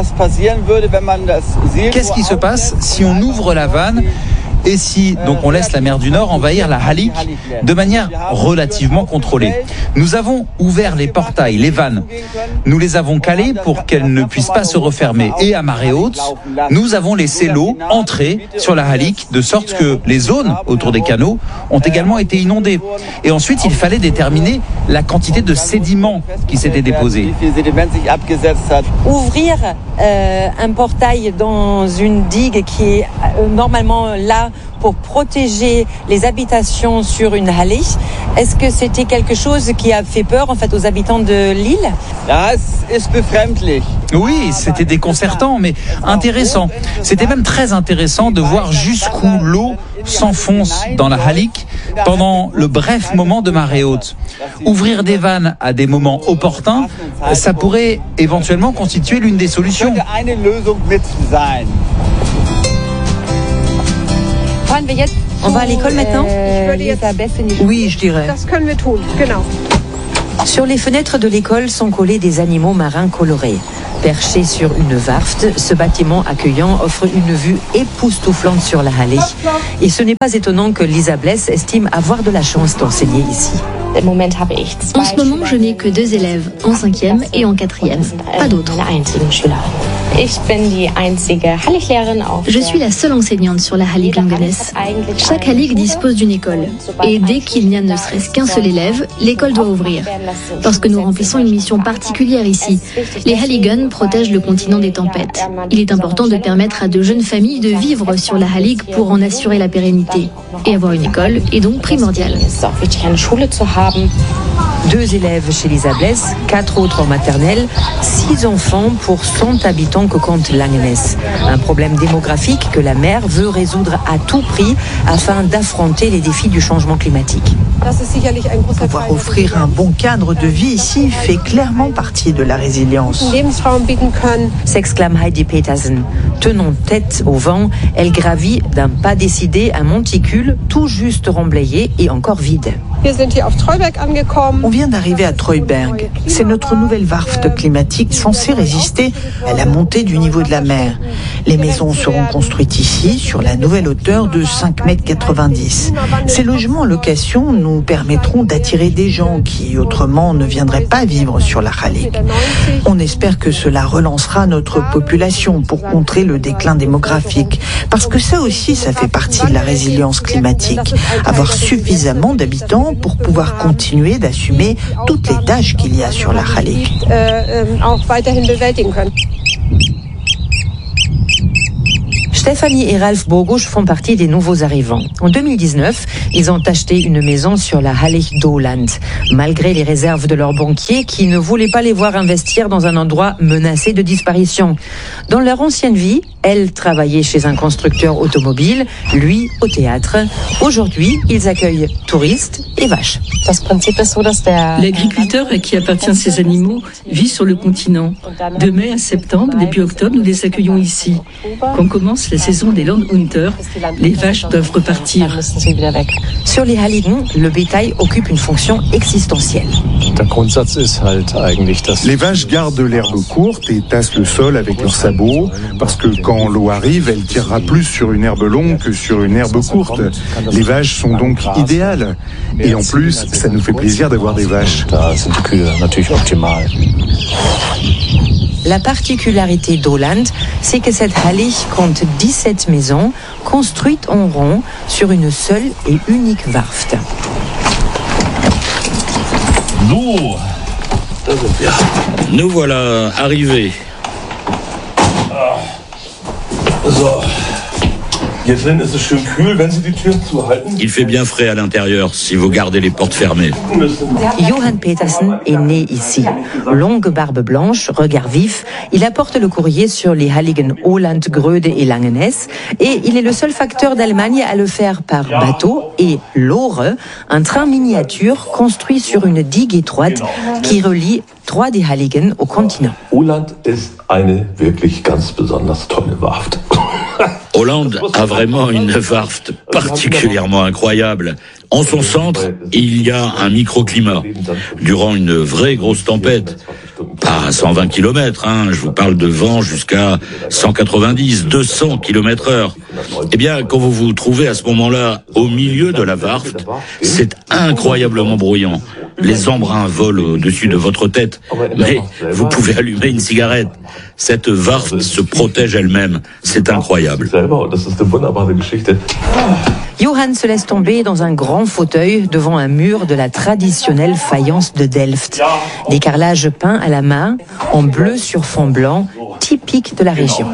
Qu'est-ce qui se passe si on ouvre la vanne et si donc on laisse la mer du Nord envahir la Hallig de manière relativement contrôlée? Nous avons ouvert les portails, les vannes. Nous les avons calés pour qu'elles ne puissent pas se refermer. Et à marée haute, nous avons laissé l'eau entrer sur la Hallig de sorte que les zones autour des canaux ont également été inondées. Et ensuite, il fallait déterminer la quantité de sédiments qui s'étaient déposés. Ouvrir euh, un portail dans une digue qui est euh, normalement là pour protéger les habitations sur une Hallig. Est-ce que c'était quelque chose qui a fait peur en fait aux habitants de l'île? Oui, c'était déconcertant, mais intéressant. C'était même très intéressant de voir jusqu'où l'eau s'enfonce dans la Hallig pendant le bref moment de marée haute. Ouvrir des vannes à des moments opportuns, ça pourrait éventuellement constituer l'une des solutions. On va à l'école maintenant? Oui, je dirais. Sur les fenêtres de l'école sont collés des animaux marins colorés. Perché sur une warft, ce bâtiment accueillant offre une vue époustouflante sur la Hallig. Et ce n'est pas étonnant que Lisa Bless estime avoir de la chance d'enseigner ici. En ce moment, je n'ai que deux élèves, en cinquième et en quatrième. Pas d'autres. Je suis la seule enseignante sur la Hallig Langeness. Chaque Hallig dispose d'une école. Et dès qu'il n'y a ne serait-ce qu'un seul élève, l'école doit ouvrir. Parce que nous remplissons une mission particulière ici. Les Halligen protègent le continent des tempêtes. Il est important de permettre à de jeunes familles de vivre sur la Hallig pour en assurer la pérennité. Et avoir une école est donc primordial. Deux élèves chez Lisa Bless, quatre autres en maternelle, six enfants pour cent habitants que compte Langeness. Un problème démographique que la maire veut résoudre à tout prix afin d'affronter les défis du changement climatique. Pouvoir offrir un bon cadre de vie ici fait clairement partie de la résilience. S'exclame Heidi Petersen. Tenant tête au vent, elle gravit d'un pas décidé un monticule tout juste remblayé et encore vide. On vient d'arriver à Treuberg. C'est notre nouvelle warft climatique censée résister à la montée du niveau de la mer. Les maisons seront construites ici, sur la nouvelle hauteur de cinq mètres quatre-vingt-dix. Ces logements en location nous permettront d'attirer des gens qui, autrement, ne viendraient pas vivre sur la Hallig. On espère que cela relancera notre population pour contrer le déclin démographique. Parce que ça aussi, ça fait partie de la résilience climatique. Avoir suffisamment d'habitants pour pouvoir continuer d'assumer toutes les tâches qu'il y a sur la Hallig. Stéphanie et Ralph Bogusch font partie des nouveaux arrivants. En deux mille dix-neuf, ils ont acheté une maison sur la Hallig d'Oland, malgré les réserves de leurs banquiers qui ne voulaient pas les voir investir dans un endroit menacé de disparition. Dans leur ancienne vie, elle travaillait chez un constructeur automobile, lui au théâtre. Aujourd'hui, ils accueillent touristes et vaches. L'agriculteur à qui appartiennent ces animaux vit sur le continent. De mai à septembre, début octobre, nous les accueillons ici. Quand commence la saison des Landunter, les vaches doivent repartir. Sur les Halligen, le bétail occupe une fonction existentielle. Les vaches gardent l'herbe courte et tassent le sol avec leurs sabots, parce que quand l'eau arrive, elle tirera plus sur une herbe longue que sur une herbe courte. Les vaches sont donc idéales. Et en plus, ça nous fait plaisir d'avoir des vaches. La particularité d'Oland, c'est que cette Hallig compte dix-sept maisons construites en rond sur une seule et unique warft. Nous, nous voilà arrivés. Il fait bien frais à l'intérieur si vous gardez les portes fermées. Johan Petersen est né ici. Longue barbe blanche, regard vif, il apporte le courrier sur les Halligen Oland, Gröde et Langeness et il est le seul facteur d'Allemagne à le faire par bateau et Lore, un train miniature construit sur une digue étroite qui relie trois des Halligen au continent. Oland ist eine wirklich ganz besonders tolle Warft. Hollande a vraiment une warft particulièrement incroyable. En son centre, il y a un microclimat. Durant une vraie grosse tempête, pas à cent vingt kilomètres, hein, je vous parle de vent jusqu'à cent quatre-vingt-dix, deux cents kilomètres heure. Eh bien, quand vous vous trouvez à ce moment-là au milieu de la warft, c'est incroyablement bruyant. Les embruns volent au-dessus de votre tête, mais vous pouvez allumer une cigarette. Cette warft se protège elle-même. C'est incroyable. Johan se laisse tomber dans un grand fauteuil devant un mur de la traditionnelle faïence de Delft. Des carrelages peints à la main, en bleu sur fond blanc, typique de la région.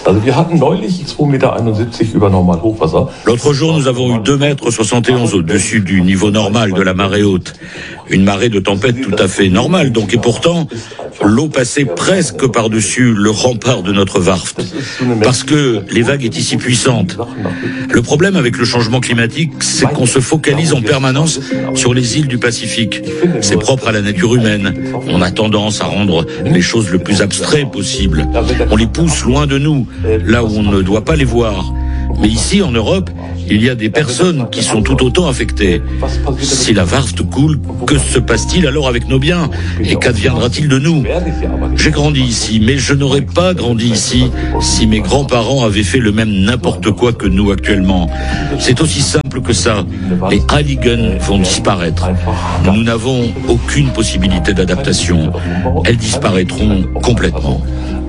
L'autre jour, nous avons eu deux mètres soixante et onze au-dessus du niveau normal de la marée haute. Une marée de tempête tout à fait normale, donc, et pourtant, l'eau passait presque par-dessus le rempart de notre Warft. Parce que les vagues étaient si puissantes. Le problème avec le changement climatique, c'est qu'on se focalise en permanence sur les îles du Pacifique. C'est propre à la nature humaine. On a tendance à rendre les choses le plus abstrait possible. On les pousse loin de nous, là où on ne doit pas les voir. Mais ici, en Europe, il y a des personnes qui sont tout autant affectées. Si la Warft coule, que se passe-t-il alors avec nos biens? Et qu'adviendra-t-il de nous? J'ai grandi ici, mais je n'aurais pas grandi ici si mes grands-parents avaient fait le même n'importe quoi que nous actuellement. C'est aussi simple que ça. Les Halligen vont disparaître. Nous n'avons aucune possibilité d'adaptation. Elles disparaîtront complètement.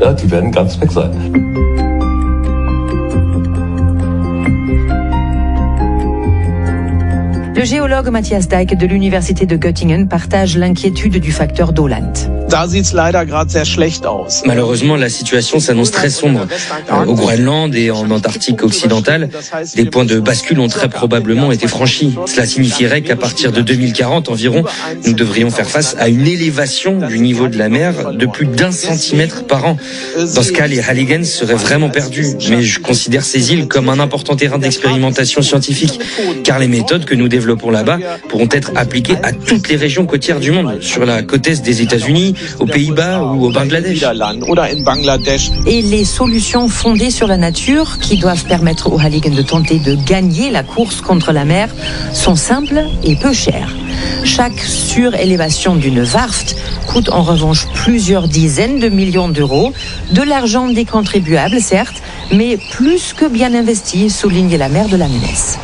Le géologue Matthias Dijk de l'université de Göttingen partage l'inquiétude du facteur Doland. Malheureusement, la situation s'annonce très sombre. Euh, au Groenland et en Antarctique occidentale, des points de bascule ont très probablement été franchis. Cela signifierait qu'à partir de deux mille quarante environ, nous devrions faire face à une élévation du niveau de la mer de plus d'un centimètre par an. Dans ce cas, les Halligen seraient vraiment perdus. Mais je considère ces îles comme un important terrain d'expérimentation scientifique, car les méthodes que nous développons là-bas pourront être appliquées à toutes les régions côtières du monde, sur la côte est des États-Unis, aux Pays-Bas ou au Bangladesh. Et les solutions fondées sur la nature qui doivent permettre aux Halligen de tenter de gagner la course contre la mer sont simples et peu chères. Chaque surélévation d'une Warft coûte en revanche plusieurs dizaines de millions d'euros, de l'argent des contribuables certes, mais plus que bien investi, souligne la maire de La Menace.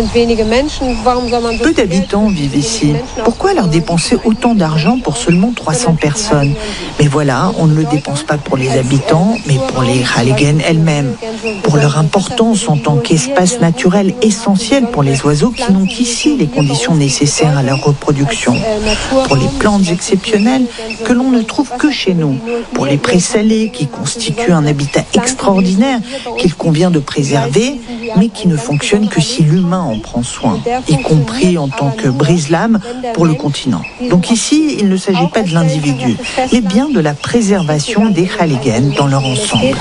Peu d'habitants vivent ici. Pourquoi leur dépenser autant d'argent pour seulement trois cents personnes? Mais voilà, on ne le dépense pas pour les habitants, mais pour les Halligen elles-mêmes. Pour leur importance en tant qu'espace naturel essentiel pour les oiseaux qui n'ont qu'ici les conditions nécessaires à leur reproduction. Pour les plantes exceptionnelles que l'on ne trouve que chez nous. Pour les prés salés qui constituent un habitat extraordinaire qu'il convient de préserver, mais qui ne fonctionne que si l'humain en prend soin, y compris en tant que brise-lames pour le continent. Donc ici, il ne s'agit pas de l'individu, mais bien de la préservation des Halligen dans leur ensemble.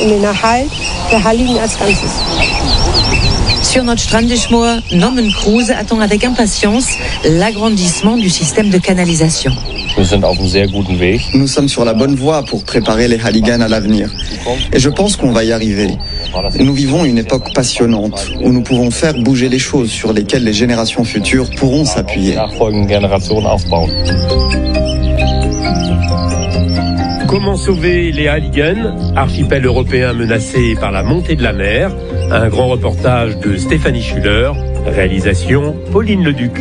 Sur notre Strandischmoor, Norman Cruz attend avec impatience l'agrandissement du système de canalisation. Nous sommes sur la bonne voie pour préparer les Halligen à l'avenir. Et je pense qu'on va y arriver. Nous vivons une époque passionnante où nous pouvons faire bouger les choses sur lesquelles les générations futures pourront s'appuyer. Comment sauver les Halligen, archipel européen menacé par la montée de la mer? Un grand reportage de Stéphanie Schuller, réalisation Pauline Leduc.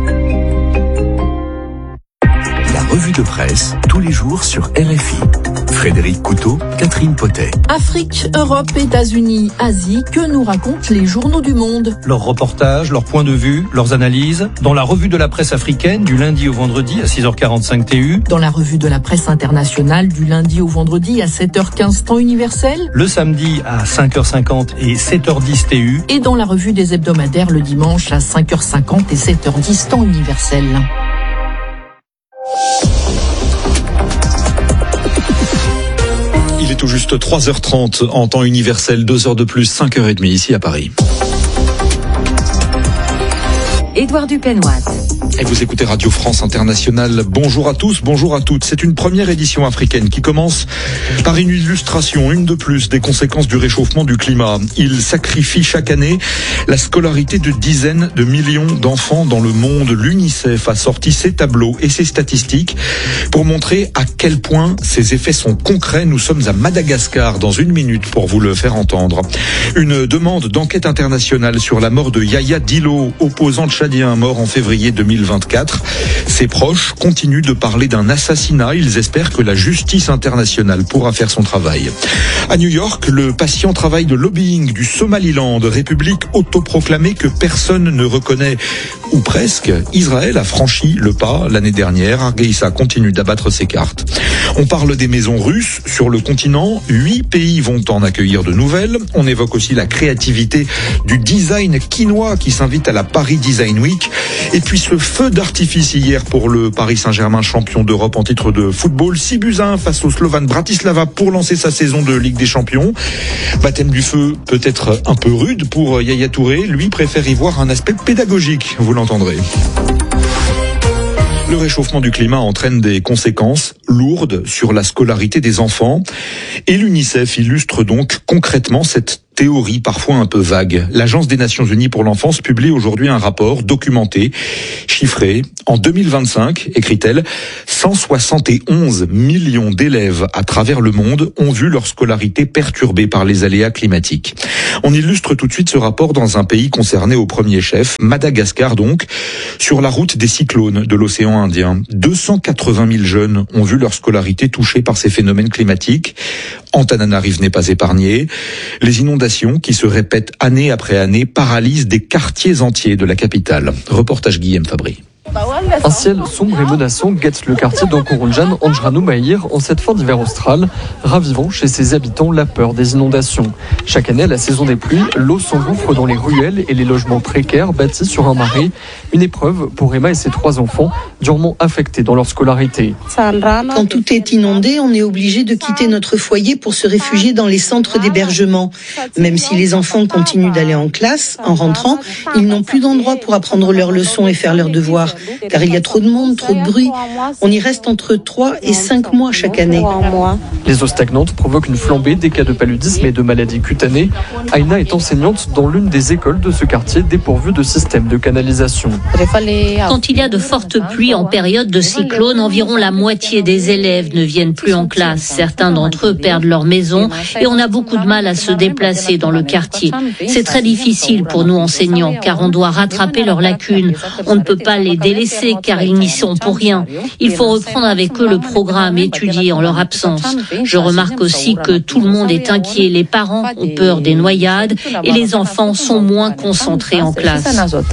La revue de presse, tous les jours sur R F I. Frédéric Couteau, Catherine Potet. Afrique, Europe, États-Unis, Asie, que nous racontent les journaux du monde? Leurs reportages, leurs points de vue, leurs analyses, dans la revue de la presse africaine du lundi au vendredi à six heures quarante-cinq T U. Dans la revue de la presse internationale du lundi au vendredi à sept heures quinze temps universel. Le samedi à cinq heures cinquante et sept heures dix T U. Et dans la revue des hebdomadaires le dimanche à cinq heures cinquante et sept heures dix temps universel. Il est tout juste trois heures trente en temps universel, deux heures de plus, cinq heures trente ici à Paris. Édouard Dupenoise. Et vous écoutez Radio France Internationale. Bonjour à tous, bonjour à toutes. C'est une première édition africaine qui commence par une illustration, une de plus, des conséquences du réchauffement du climat. Il sacrifie chaque année la scolarité de dizaines de millions d'enfants dans le monde. L'UNICEF a sorti ses tableaux et ses statistiques pour montrer à quel point ces effets sont concrets. Nous sommes à Madagascar dans une minute pour vous le faire entendre. Une demande d'enquête internationale sur la mort de Yaya Dillo, opposant tchadien mort en février deux mille vingt-quatre. Ses proches continuent de parler d'un assassinat. Ils espèrent que la justice internationale pourra faire son travail. À New York, le patient travail de lobbying du Somaliland, république autoproclamée que personne ne reconnaît ou presque. Israël a franchi le pas l'année dernière. Hargeisa continue d'abattre ses cartes. On parle des maisons russes sur le continent. Huit pays vont en accueillir de nouvelles. On évoque aussi la créativité du design quinois qui s'invite à la Paris Design Week. Et puis ce feu d'artifice hier pour le Paris Saint-Germain, champion d'Europe en titre de football. six buts à un face au Slovan Bratislava pour lancer sa saison de Ligue des Champions. Baptême du feu peut-être un peu rude pour Yaya Touré. Lui préfère y voir un aspect pédagogique, vous l'entendrez. Le réchauffement du climat entraîne des conséquences lourdes sur la scolarité des enfants. Et l'UNICEF illustre donc concrètement cette théorie parfois un peu vague. L'Agence des Nations Unies pour l'enfance publie aujourd'hui un rapport documenté, chiffré. En deux mille vingt-cinq, écrit-elle, cent soixante et onze millions d'élèves à travers le monde ont vu leur scolarité perturbée par les aléas climatiques. On illustre tout de suite ce rapport dans un pays concerné au premier chef, Madagascar donc, sur la route des cyclones de l'océan Indien. deux cent quatre-vingt mille jeunes ont vu leur scolarité touchée par ces phénomènes climatiques. Antananarive n'est pas épargné. Les inondations qui se répètent année après année paralysent des quartiers entiers de la capitale. Reportage Guillaume Fabry. Un ciel sombre et menaçant guette le quartier d'Ankorunjan, Anjranu Mahir, en cette fin d'hiver austral, ravivant chez ses habitants la peur des inondations. Chaque année, à la saison des pluies, l'eau s'engouffre dans les ruelles et les logements précaires bâtis sur un marais. Une épreuve pour Emma et ses trois enfants, durement affectés dans leur scolarité. Quand tout est inondé, on est obligé de quitter notre foyer pour se réfugier dans les centres d'hébergement. Même si les enfants continuent d'aller en classe, en rentrant, ils n'ont plus d'endroit pour apprendre leurs leçons et faire leurs devoirs. Car il y a trop de monde, trop de bruit. On y reste entre trois et cinq mois chaque année. Les eaux stagnantes provoquent une flambée des cas de paludisme et de maladies cutanées. Aïna est enseignante dans l'une des écoles de ce quartier dépourvu de système de canalisation. Quand il y a de fortes pluies en période de cyclone, environ la moitié des élèves ne viennent plus en classe. Certains d'entre eux perdent leur maison et on a beaucoup de mal à se déplacer dans le quartier. C'est très difficile pour nous enseignants car on doit rattraper leurs lacunes. On ne peut pas les délaissés car ils n'y sont pour rien. Il faut reprendre avec eux le programme étudié en leur absence. Je remarque aussi que tout le monde est inquiet. Les parents ont peur des noyades et les enfants sont moins concentrés en classe.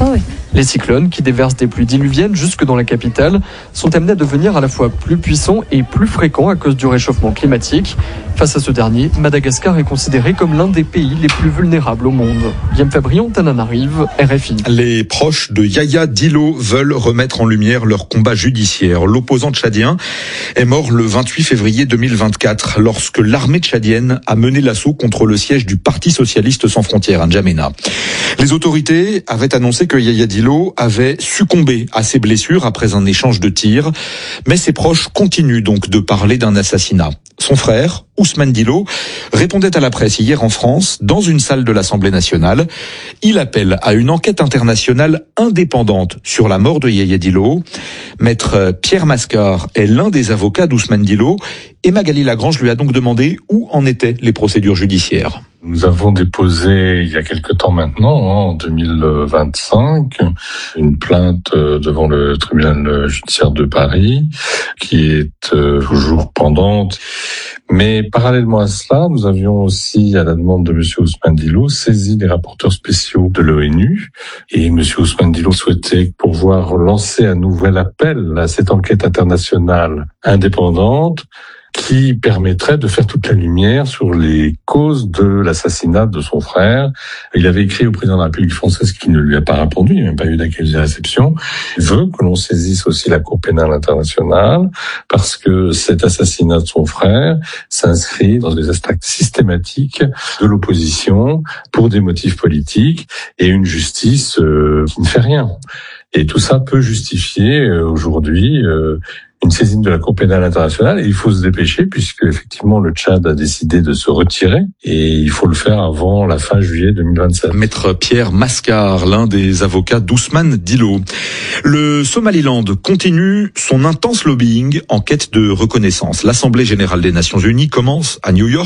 Les cyclones, qui déversent des pluies diluviennes jusque dans la capitale, sont amenés à devenir à la fois plus puissants et plus fréquents à cause du réchauffement climatique. Face à ce dernier, Madagascar est considéré comme l'un des pays les plus vulnérables au monde. Guillaume Fabry, Antananarive, R F I. Les proches de Yaya Dillo veulent remettre en lumière leur combat judiciaire. L'opposant tchadien est mort le vingt-huit février deux mille vingt-quatre lorsque l'armée tchadienne a mené l'assaut contre le siège du Parti socialiste sans frontières à N'Djamena. Les autorités avaient annoncé que Yaya Dillo avait succombé à ses blessures après un échange de tirs, mais ses proches continuent donc de parler d'un assassinat. Son frère, Ousmane Dillo, répondait à la presse hier en France, dans une salle de l'Assemblée nationale. Il appelle à une enquête internationale indépendante sur la mort de Yaya Dillo. Maître Pierre Mascar est l'un des avocats d'Ousmane Dillo et Magali Lagrange lui a donc demandé où en étaient les procédures judiciaires. Nous avons déposé il y a quelque temps maintenant, en deux mille vingt-cinq, une plainte devant le tribunal judiciaire de Paris qui est toujours pendante. Mais parallèlement à cela, nous avions aussi, à la demande de M. Ousmane Dillo, saisi les rapporteurs spéciaux de l'ONU. Et M. Ousmane Dillo souhaitait pouvoir lancer un nouvel appel à cette enquête internationale indépendante qui permettrait de faire toute la lumière sur les causes de l'assassinat de son frère. Il avait écrit au président de la République française qui ne lui a pas répondu, il n'y a même pas eu d'accusé de réception. Il veut que l'on saisisse aussi la Cour pénale internationale parce que cet assassinat de son frère s'inscrit dans des attaques systématiques de l'opposition pour des motifs politiques et une justice euh, qui ne fait rien. Et tout ça peut justifier euh, aujourd'hui euh, une saisine de la Cour pénale internationale et il faut se dépêcher puisque effectivement le Tchad a décidé de se retirer et il faut le faire avant la fin juillet deux mille vingt-sept. Maître Pierre Mascar, l'un des avocats d'Ousmane Dillo. Le Somaliland continue son intense lobbying en quête de reconnaissance. L'Assemblée générale des Nations Unies commence à New York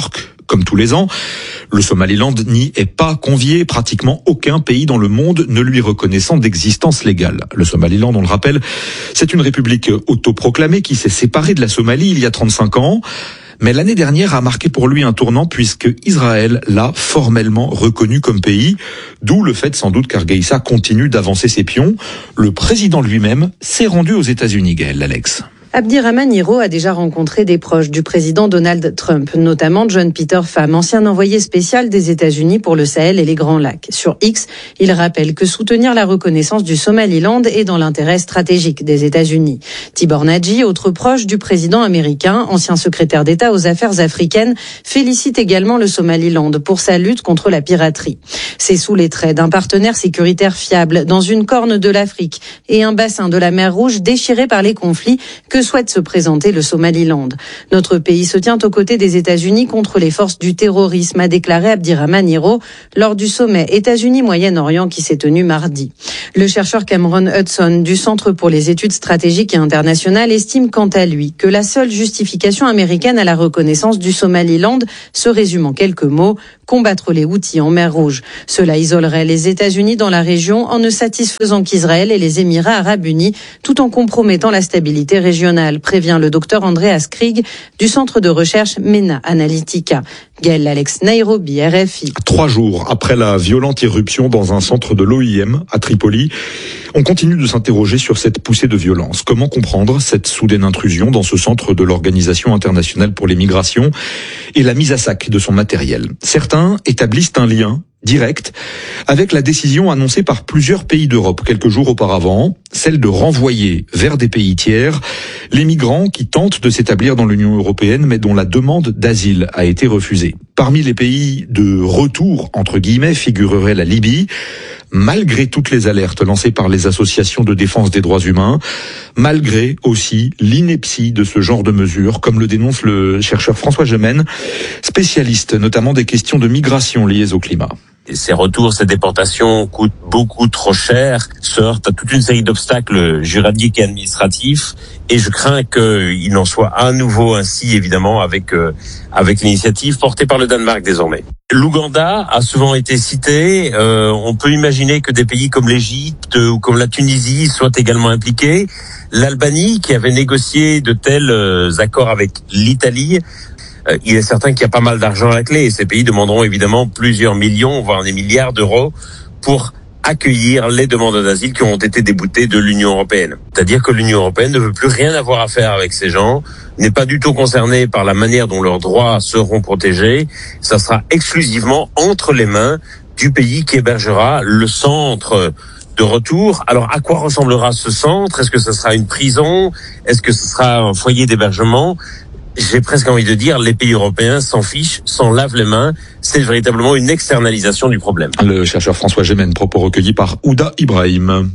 comme tous les ans. Le Somaliland n'y est pas convié, pratiquement aucun pays dans le monde ne lui reconnaissant d'existence légale. Le Somaliland, on le rappelle, c'est une république autoproclamée qui s'est séparée de la Somalie il y a trente-cinq ans. Mais l'année dernière a marqué pour lui un tournant puisque Israël l'a formellement reconnu comme pays, d'où le fait sans doute qu'Hargeisa continue d'avancer ses pions. Le président lui-même s'est rendu aux États-Unis, Gaël, Alex. Abdirahman Hiro a déjà rencontré des proches du président Donald Trump, notamment John Peter Pham, ancien envoyé spécial des États-Unis pour le Sahel et les Grands Lacs. Sur X, il rappelle que soutenir la reconnaissance du Somaliland est dans l'intérêt stratégique des États-Unis. Tibor Nagy, autre proche du président américain, ancien secrétaire d'État aux affaires africaines, félicite également le Somaliland pour sa lutte contre la piraterie. C'est sous les traits d'un partenaire sécuritaire fiable dans une corne de l'Afrique et un bassin de la mer Rouge déchiré par les conflits que souhaite se présenter le Somaliland. Notre pays se tient aux côtés des États-Unis contre les forces du terrorisme, a déclaré Abdirahman Hiro lors du sommet États-Unis-Moyen-Orient qui s'est tenu mardi. Le chercheur Cameron Hudson du Centre pour les études stratégiques et internationales estime quant à lui que la seule justification américaine à la reconnaissance du Somaliland se résume en quelques mots: combattre les Houthis en mer Rouge. Cela isolerait les États-Unis dans la région en ne satisfaisant qu'Israël et les Émirats arabes unis, tout en compromettant la stabilité régionale, prévient le docteur Andreas Krieg du centre de recherche MENA Analytica. Gaël Alex, Nairobi, R F I. Trois jours après la violente irruption dans un centre de l'O I M à Tripoli, on continue de s'interroger sur cette poussée de violence. Comment comprendre cette soudaine intrusion dans ce centre de l'Organisation internationale pour les migrations et la mise à sac de son matériel? Certains établissent un lien direct avec la décision annoncée par plusieurs pays d'Europe quelques jours auparavant, celle de renvoyer vers des pays tiers les migrants qui tentent de s'établir dans l'Union européenne mais dont la demande d'asile a été refusée. Parmi les pays de retour, entre guillemets, figurerait la Libye, malgré toutes les alertes lancées par les associations de défense des droits humains, malgré aussi l'ineptie de ce genre de mesures, comme le dénonce le chercheur François Gemène, spécialiste notamment des questions de migration liées au climat. Ces retours, ces déportations coûtent beaucoup trop cher, se heurtent à toute une série d'obstacles juridiques et administratifs, et je crains qu'il en soit à nouveau ainsi, évidemment, avec euh, avec l'initiative portée par le Danemark désormais. L'Ouganda a souvent été cité. Euh, on peut imaginer que des pays comme l'Égypte ou comme la Tunisie soient également impliqués. L'Albanie, qui avait négocié de tels euh, accords avec l'Italie, euh, il est certain qu'il y a pas mal d'argent à la clé. Et ces pays demanderont évidemment plusieurs millions, voire des milliards d'euros pour accueillir les demandeurs d'asile qui ont été déboutés de l'Union européenne. C'est-à-dire que l'Union européenne ne veut plus rien avoir à faire avec ces gens, n'est pas du tout concernée par la manière dont leurs droits seront protégés. Ça sera exclusivement entre les mains du pays qui hébergera le centre de retour. Alors, à quoi ressemblera ce centre? Est-ce que ce sera une prison? Est-ce que ce sera un foyer d'hébergement? J'ai presque envie de dire, les pays européens s'en fichent, s'en lavent les mains. C'est véritablement une externalisation du problème. Le chercheur François Gemène, propos recueillis par Ouda Ibrahim.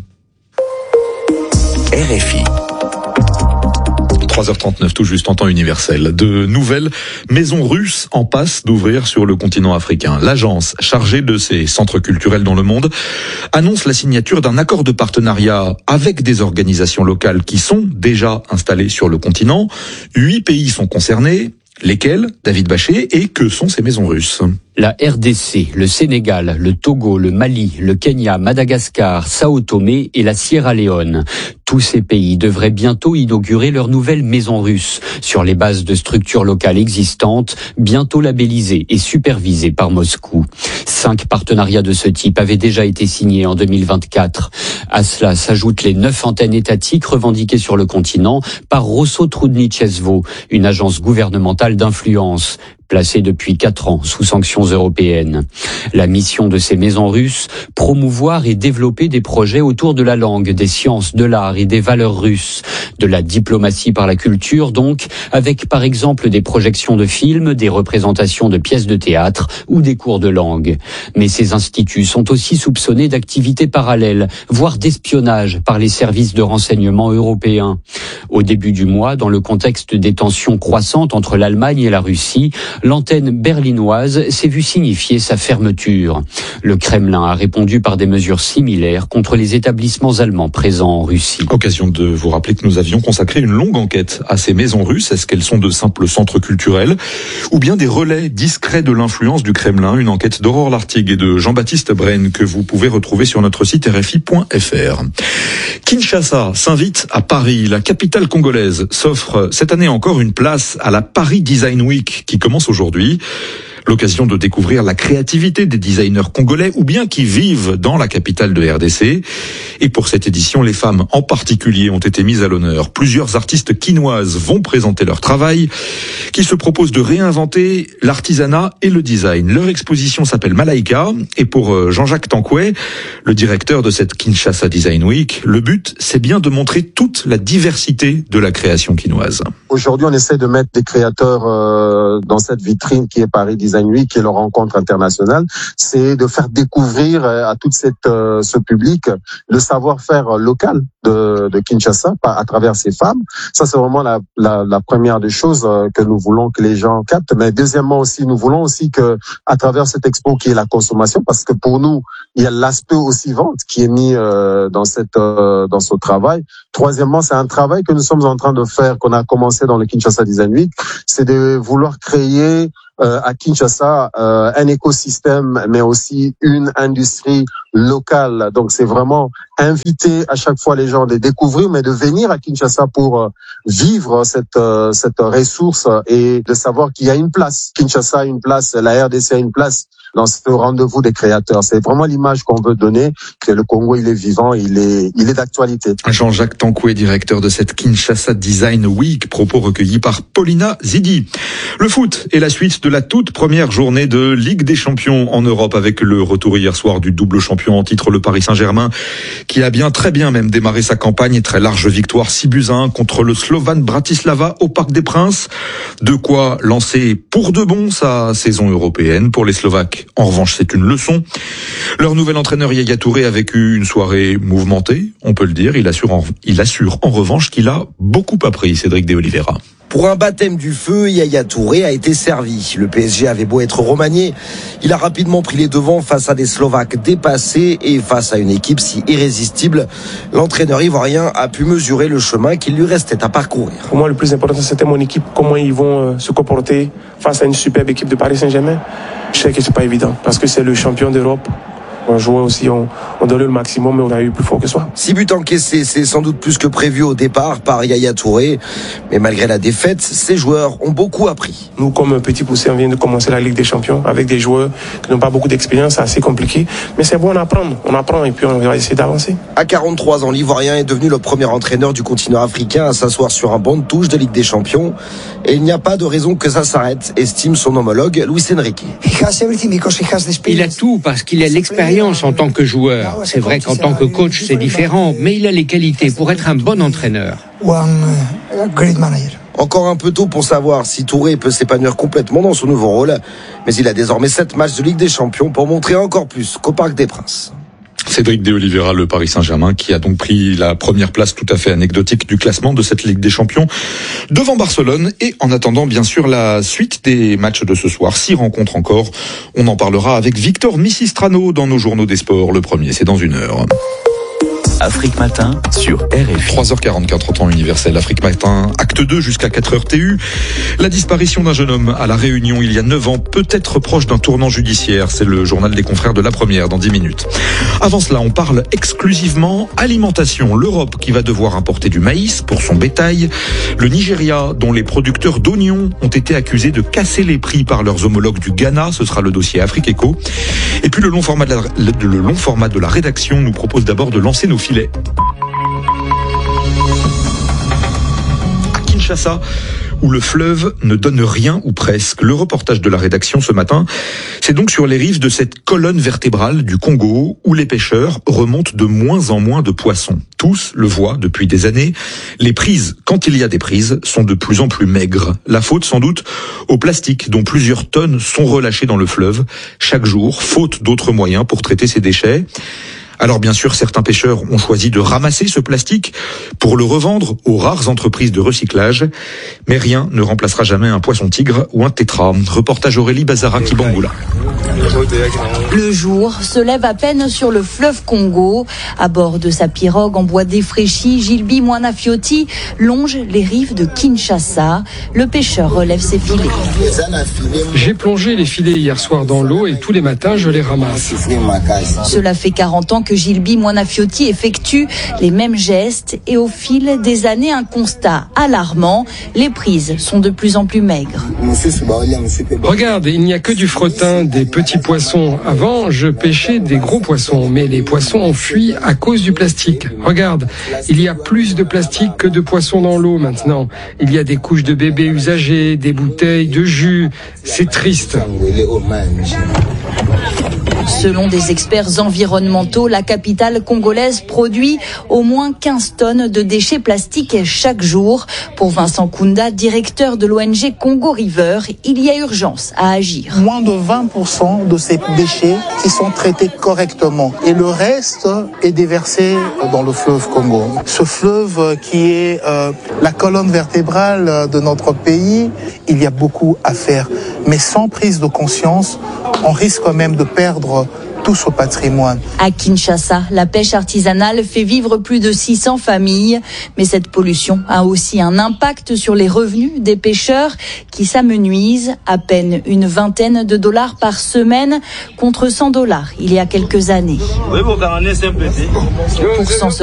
R F I. trois heures trente-neuf, tout juste en temps universel. De nouvelles maisons russes en passe d'ouvrir sur le continent africain. L'agence chargée de ces centres culturels dans le monde annonce la signature d'un accord de partenariat avec des organisations locales qui sont déjà installées sur le continent. Huit pays sont concernés. Lesquels, David Bachet, et que sont ces maisons russes? La R D C, le Sénégal, le Togo, le Mali, le Kenya, Madagascar, Sao Tomé et la Sierra Leone. Tous ces pays devraient bientôt inaugurer leur nouvelle maison russe sur les bases de structures locales existantes, bientôt labellisées et supervisées par Moscou. Cinq partenariats de ce type avaient déjà été signés en deux mille vingt-quatre. À cela s'ajoutent les neuf antennes étatiques revendiquées sur le continent par Rosso-Trudničevo, une agence gouvernementale d'influence, placée depuis quatre ans sous sanctions européennes. La mission de ces maisons russes, promouvoir et développer des projets autour de la langue, des sciences, de l'art et des valeurs russes, de la diplomatie par la culture donc, avec par exemple des projections de films, des représentations de pièces de théâtre ou des cours de langue. Mais ces instituts sont aussi soupçonnés d'activités parallèles, voire d'espionnage par les services de renseignement européens. Au début du mois, dans le contexte des tensions croissantes entre l'Allemagne et la Russie, L'antenne berlinoise s'est vue signifier sa fermeture. Le Kremlin a répondu par des mesures similaires contre les établissements allemands présents en Russie. Occasion de vous rappeler que nous avions consacré une longue enquête à ces maisons russes. Est-ce qu'elles sont de simples centres culturels ou bien des relais discrets de l'influence du Kremlin? Une enquête d'Aurore Lartigue et de Jean-Baptiste Brenne que vous pouvez retrouver sur notre site R F I point F R. Kinshasa s'invite à Paris. La capitale congolaise s'offre cette année encore une place à la Paris Design Week qui commence aujourd'hui. L'occasion de découvrir la créativité des designers congolais ou bien qui vivent dans la capitale de R D C. Et pour cette édition, les femmes en particulier ont été mises à l'honneur. Plusieurs artistes quinoises vont présenter leur travail qui se propose de réinventer l'artisanat et le design. Leur exposition s'appelle Malaika et pour Jean-Jacques Tancouet, le directeur de cette Kinshasa Design Week, le but c'est bien de montrer toute la diversité de la création quinoise. Aujourd'hui, on essaie de mettre des créateurs euh, dans cette vitrine qui est Paris Design Week, qui est leur rencontre internationale, c'est de faire découvrir à toute cette euh, ce public le savoir-faire local de, de Kinshasa à travers ces femmes. Ça, c'est vraiment la, la, la première des choses euh, que nous voulons que les gens captent. Mais deuxièmement aussi, nous voulons aussi que à travers cette expo qui est la consommation, parce que pour nous, il y a l'aspect aussi vente qui est mis euh, dans cette euh, dans ce travail. Troisièmement, c'est un travail que nous sommes en train de faire, qu'on a commencé dans le Kinshasa Design Week, c'est de vouloir créer Euh, à Kinshasa euh, un écosystème, mais aussi une industrie locale. Donc c'est vraiment inviter à chaque fois les gens de les découvrir, mais de venir à Kinshasa pour euh, vivre cette euh, cette ressource et de savoir qu'il y a une place. Kinshasa a une place, la R D C a une place dans ce rendez-vous des créateurs. C'est vraiment l'image qu'on veut donner, que le Congo, il est vivant, il est, il est d'actualité. Jean-Jacques Tancouet, directeur de cette Kinshasa Design Week, propos recueillis par Paulina Zidi. Le foot est la suite de la toute première journée de Ligue des Champions en Europe avec le retour hier soir du double champion en titre, le Paris Saint-Germain, qui a bien, très bien même démarré sa campagne. Très large victoire, six buts à un contre le Slovan Bratislava au Parc des Princes. De quoi lancer pour de bon sa saison européenne. Pour les Slovaques, en revanche, c'est une leçon. Leur nouvel entraîneur Yaya Touré a vécu une soirée mouvementée, on peut le dire. Il assure en, il assure en revanche qu'il a beaucoup appris, Cédric de Oliveira. Pour un baptême du feu, Yaya Touré a été servi. Le P S G avait beau être remanié, il a rapidement pris les devants face à des Slovaques dépassés et face à une équipe si irrésistible. L'entraîneur ivoirien a pu mesurer le chemin qu'il lui restait à parcourir. Pour moi, le plus important, c'était mon équipe, comment ils vont se comporter face à une superbe équipe de Paris Saint-Germain. Je sais que c'est pas évident parce que c'est le champion d'Europe. On jouait aussi, on, on donnait le maximum, mais on a eu plus fort que soi. Six buts encaissés, c'est sans doute plus que prévu au départ par Yaya Touré. Mais malgré la défaite, ces joueurs ont beaucoup appris. Nous, comme petit poussé, on vient de commencer la Ligue des Champions avec des joueurs qui n'ont pas beaucoup d'expérience, c'est assez compliqué. Mais c'est bon, on apprend, on apprend et puis on va essayer d'avancer. À quarante-trois ans, l'Ivoirien est devenu le premier entraîneur du continent africain à s'asseoir sur un banc de touche de Ligue des Champions. Et il n'y a pas de raison que ça s'arrête, estime son homologue Luis Enrique. Il a tout parce qu'il a l'expérience en tant que joueur. C'est vrai qu'en tant que coach, c'est différent, mais il a les qualités pour être un bon entraîneur. Encore un peu tôt pour savoir si Touré peut s'épanouir complètement dans son nouveau rôle, mais il a désormais sept matchs de Ligue des Champions pour montrer encore plus qu'au Parc des Princes. Cédric de Oliveira, le Paris Saint-Germain, qui a donc pris la première place tout à fait anecdotique du classement de cette Ligue des Champions devant Barcelone. Et en attendant, bien sûr, la suite des matchs de ce soir, six rencontres encore. On en parlera avec Victor Missistrano dans nos journaux des sports. Le premier, c'est dans une heure. Afrique Matin sur R F I. trois heures quarante-quatre en temps universel. Afrique Matin, acte deux jusqu'à quatre heures T U. La disparition d'un jeune homme à La Réunion il y a neuf ans, peut-être proche d'un tournant judiciaire. C'est le journal des confrères de La Première dans dix minutes. Avant cela, on parle exclusivement alimentation. L'Europe qui va devoir importer du maïs pour son bétail. Le Nigeria, dont les producteurs d'oignons ont été accusés de casser les prix par leurs homologues du Ghana. Ce sera le dossier Afrique Éco. Et puis le long format de la, le long format de la rédaction nous propose d'abord de lancer nos filets. À Kinshasa, où le fleuve ne donne rien ou presque. Le reportage de la rédaction ce matin, c'est donc sur les rives de cette colonne vertébrale du Congo, où les pêcheurs remontent de moins en moins de poissons. Tous le voient depuis des années. Les prises, quand il y a des prises, sont de plus en plus maigres. La faute, sans doute, au plastique, dont plusieurs tonnes sont relâchées dans le fleuve chaque jour, faute d'autres moyens pour traiter ces déchets. Alors bien sûr, certains pêcheurs ont choisi de ramasser ce plastique pour le revendre aux rares entreprises de recyclage. Mais rien ne remplacera jamais un poisson tigre ou un tétra. Reportage Aurélie Bazara-Kibangula. Le jour se lève à peine sur le fleuve Congo. À bord de sa pirogue en bois défraîchi, Gilby Mwanafiotti longe les rives de Kinshasa. Le pêcheur relève ses filets. J'ai plongé les filets hier soir dans l'eau et tous les matins je les ramasse. Cela fait quarante ans que Gilby Mwanafiotti effectue les mêmes gestes et au fil des années, un constat alarmant. Les prises sont de plus en plus maigres. Regarde, il n'y a que du fretin, des petits poissons. Avant, je pêchais des gros poissons, mais les poissons ont fui à cause du plastique. Regarde, il y a plus de plastique que de poissons dans l'eau maintenant. Il y a des couches de bébés usagées, des bouteilles de jus. C'est triste. Selon des experts environnementaux, la capitale congolaise produit au moins quinze tonnes de déchets plastiques chaque jour. Pour Vincent Kunda, directeur de l'O N G Congo River, il y a urgence à agir. Moins de vingt pour cent de ces déchets qui sont traités correctement et le reste est déversé dans le fleuve Congo. Ce fleuve qui est euh, la colonne vertébrale de notre pays, il y a beaucoup à faire. Mais sans prise de conscience, on risque quand même de perdre tout ce patrimoine. À Kinshasa, la pêche artisanale fait vivre plus de six cents familles. Mais cette pollution a aussi un impact sur les revenus des pêcheurs qui s'amenuisent. À peine une vingtaine de dollars par semaine contre cent dollars il y a quelques années. Pour s'en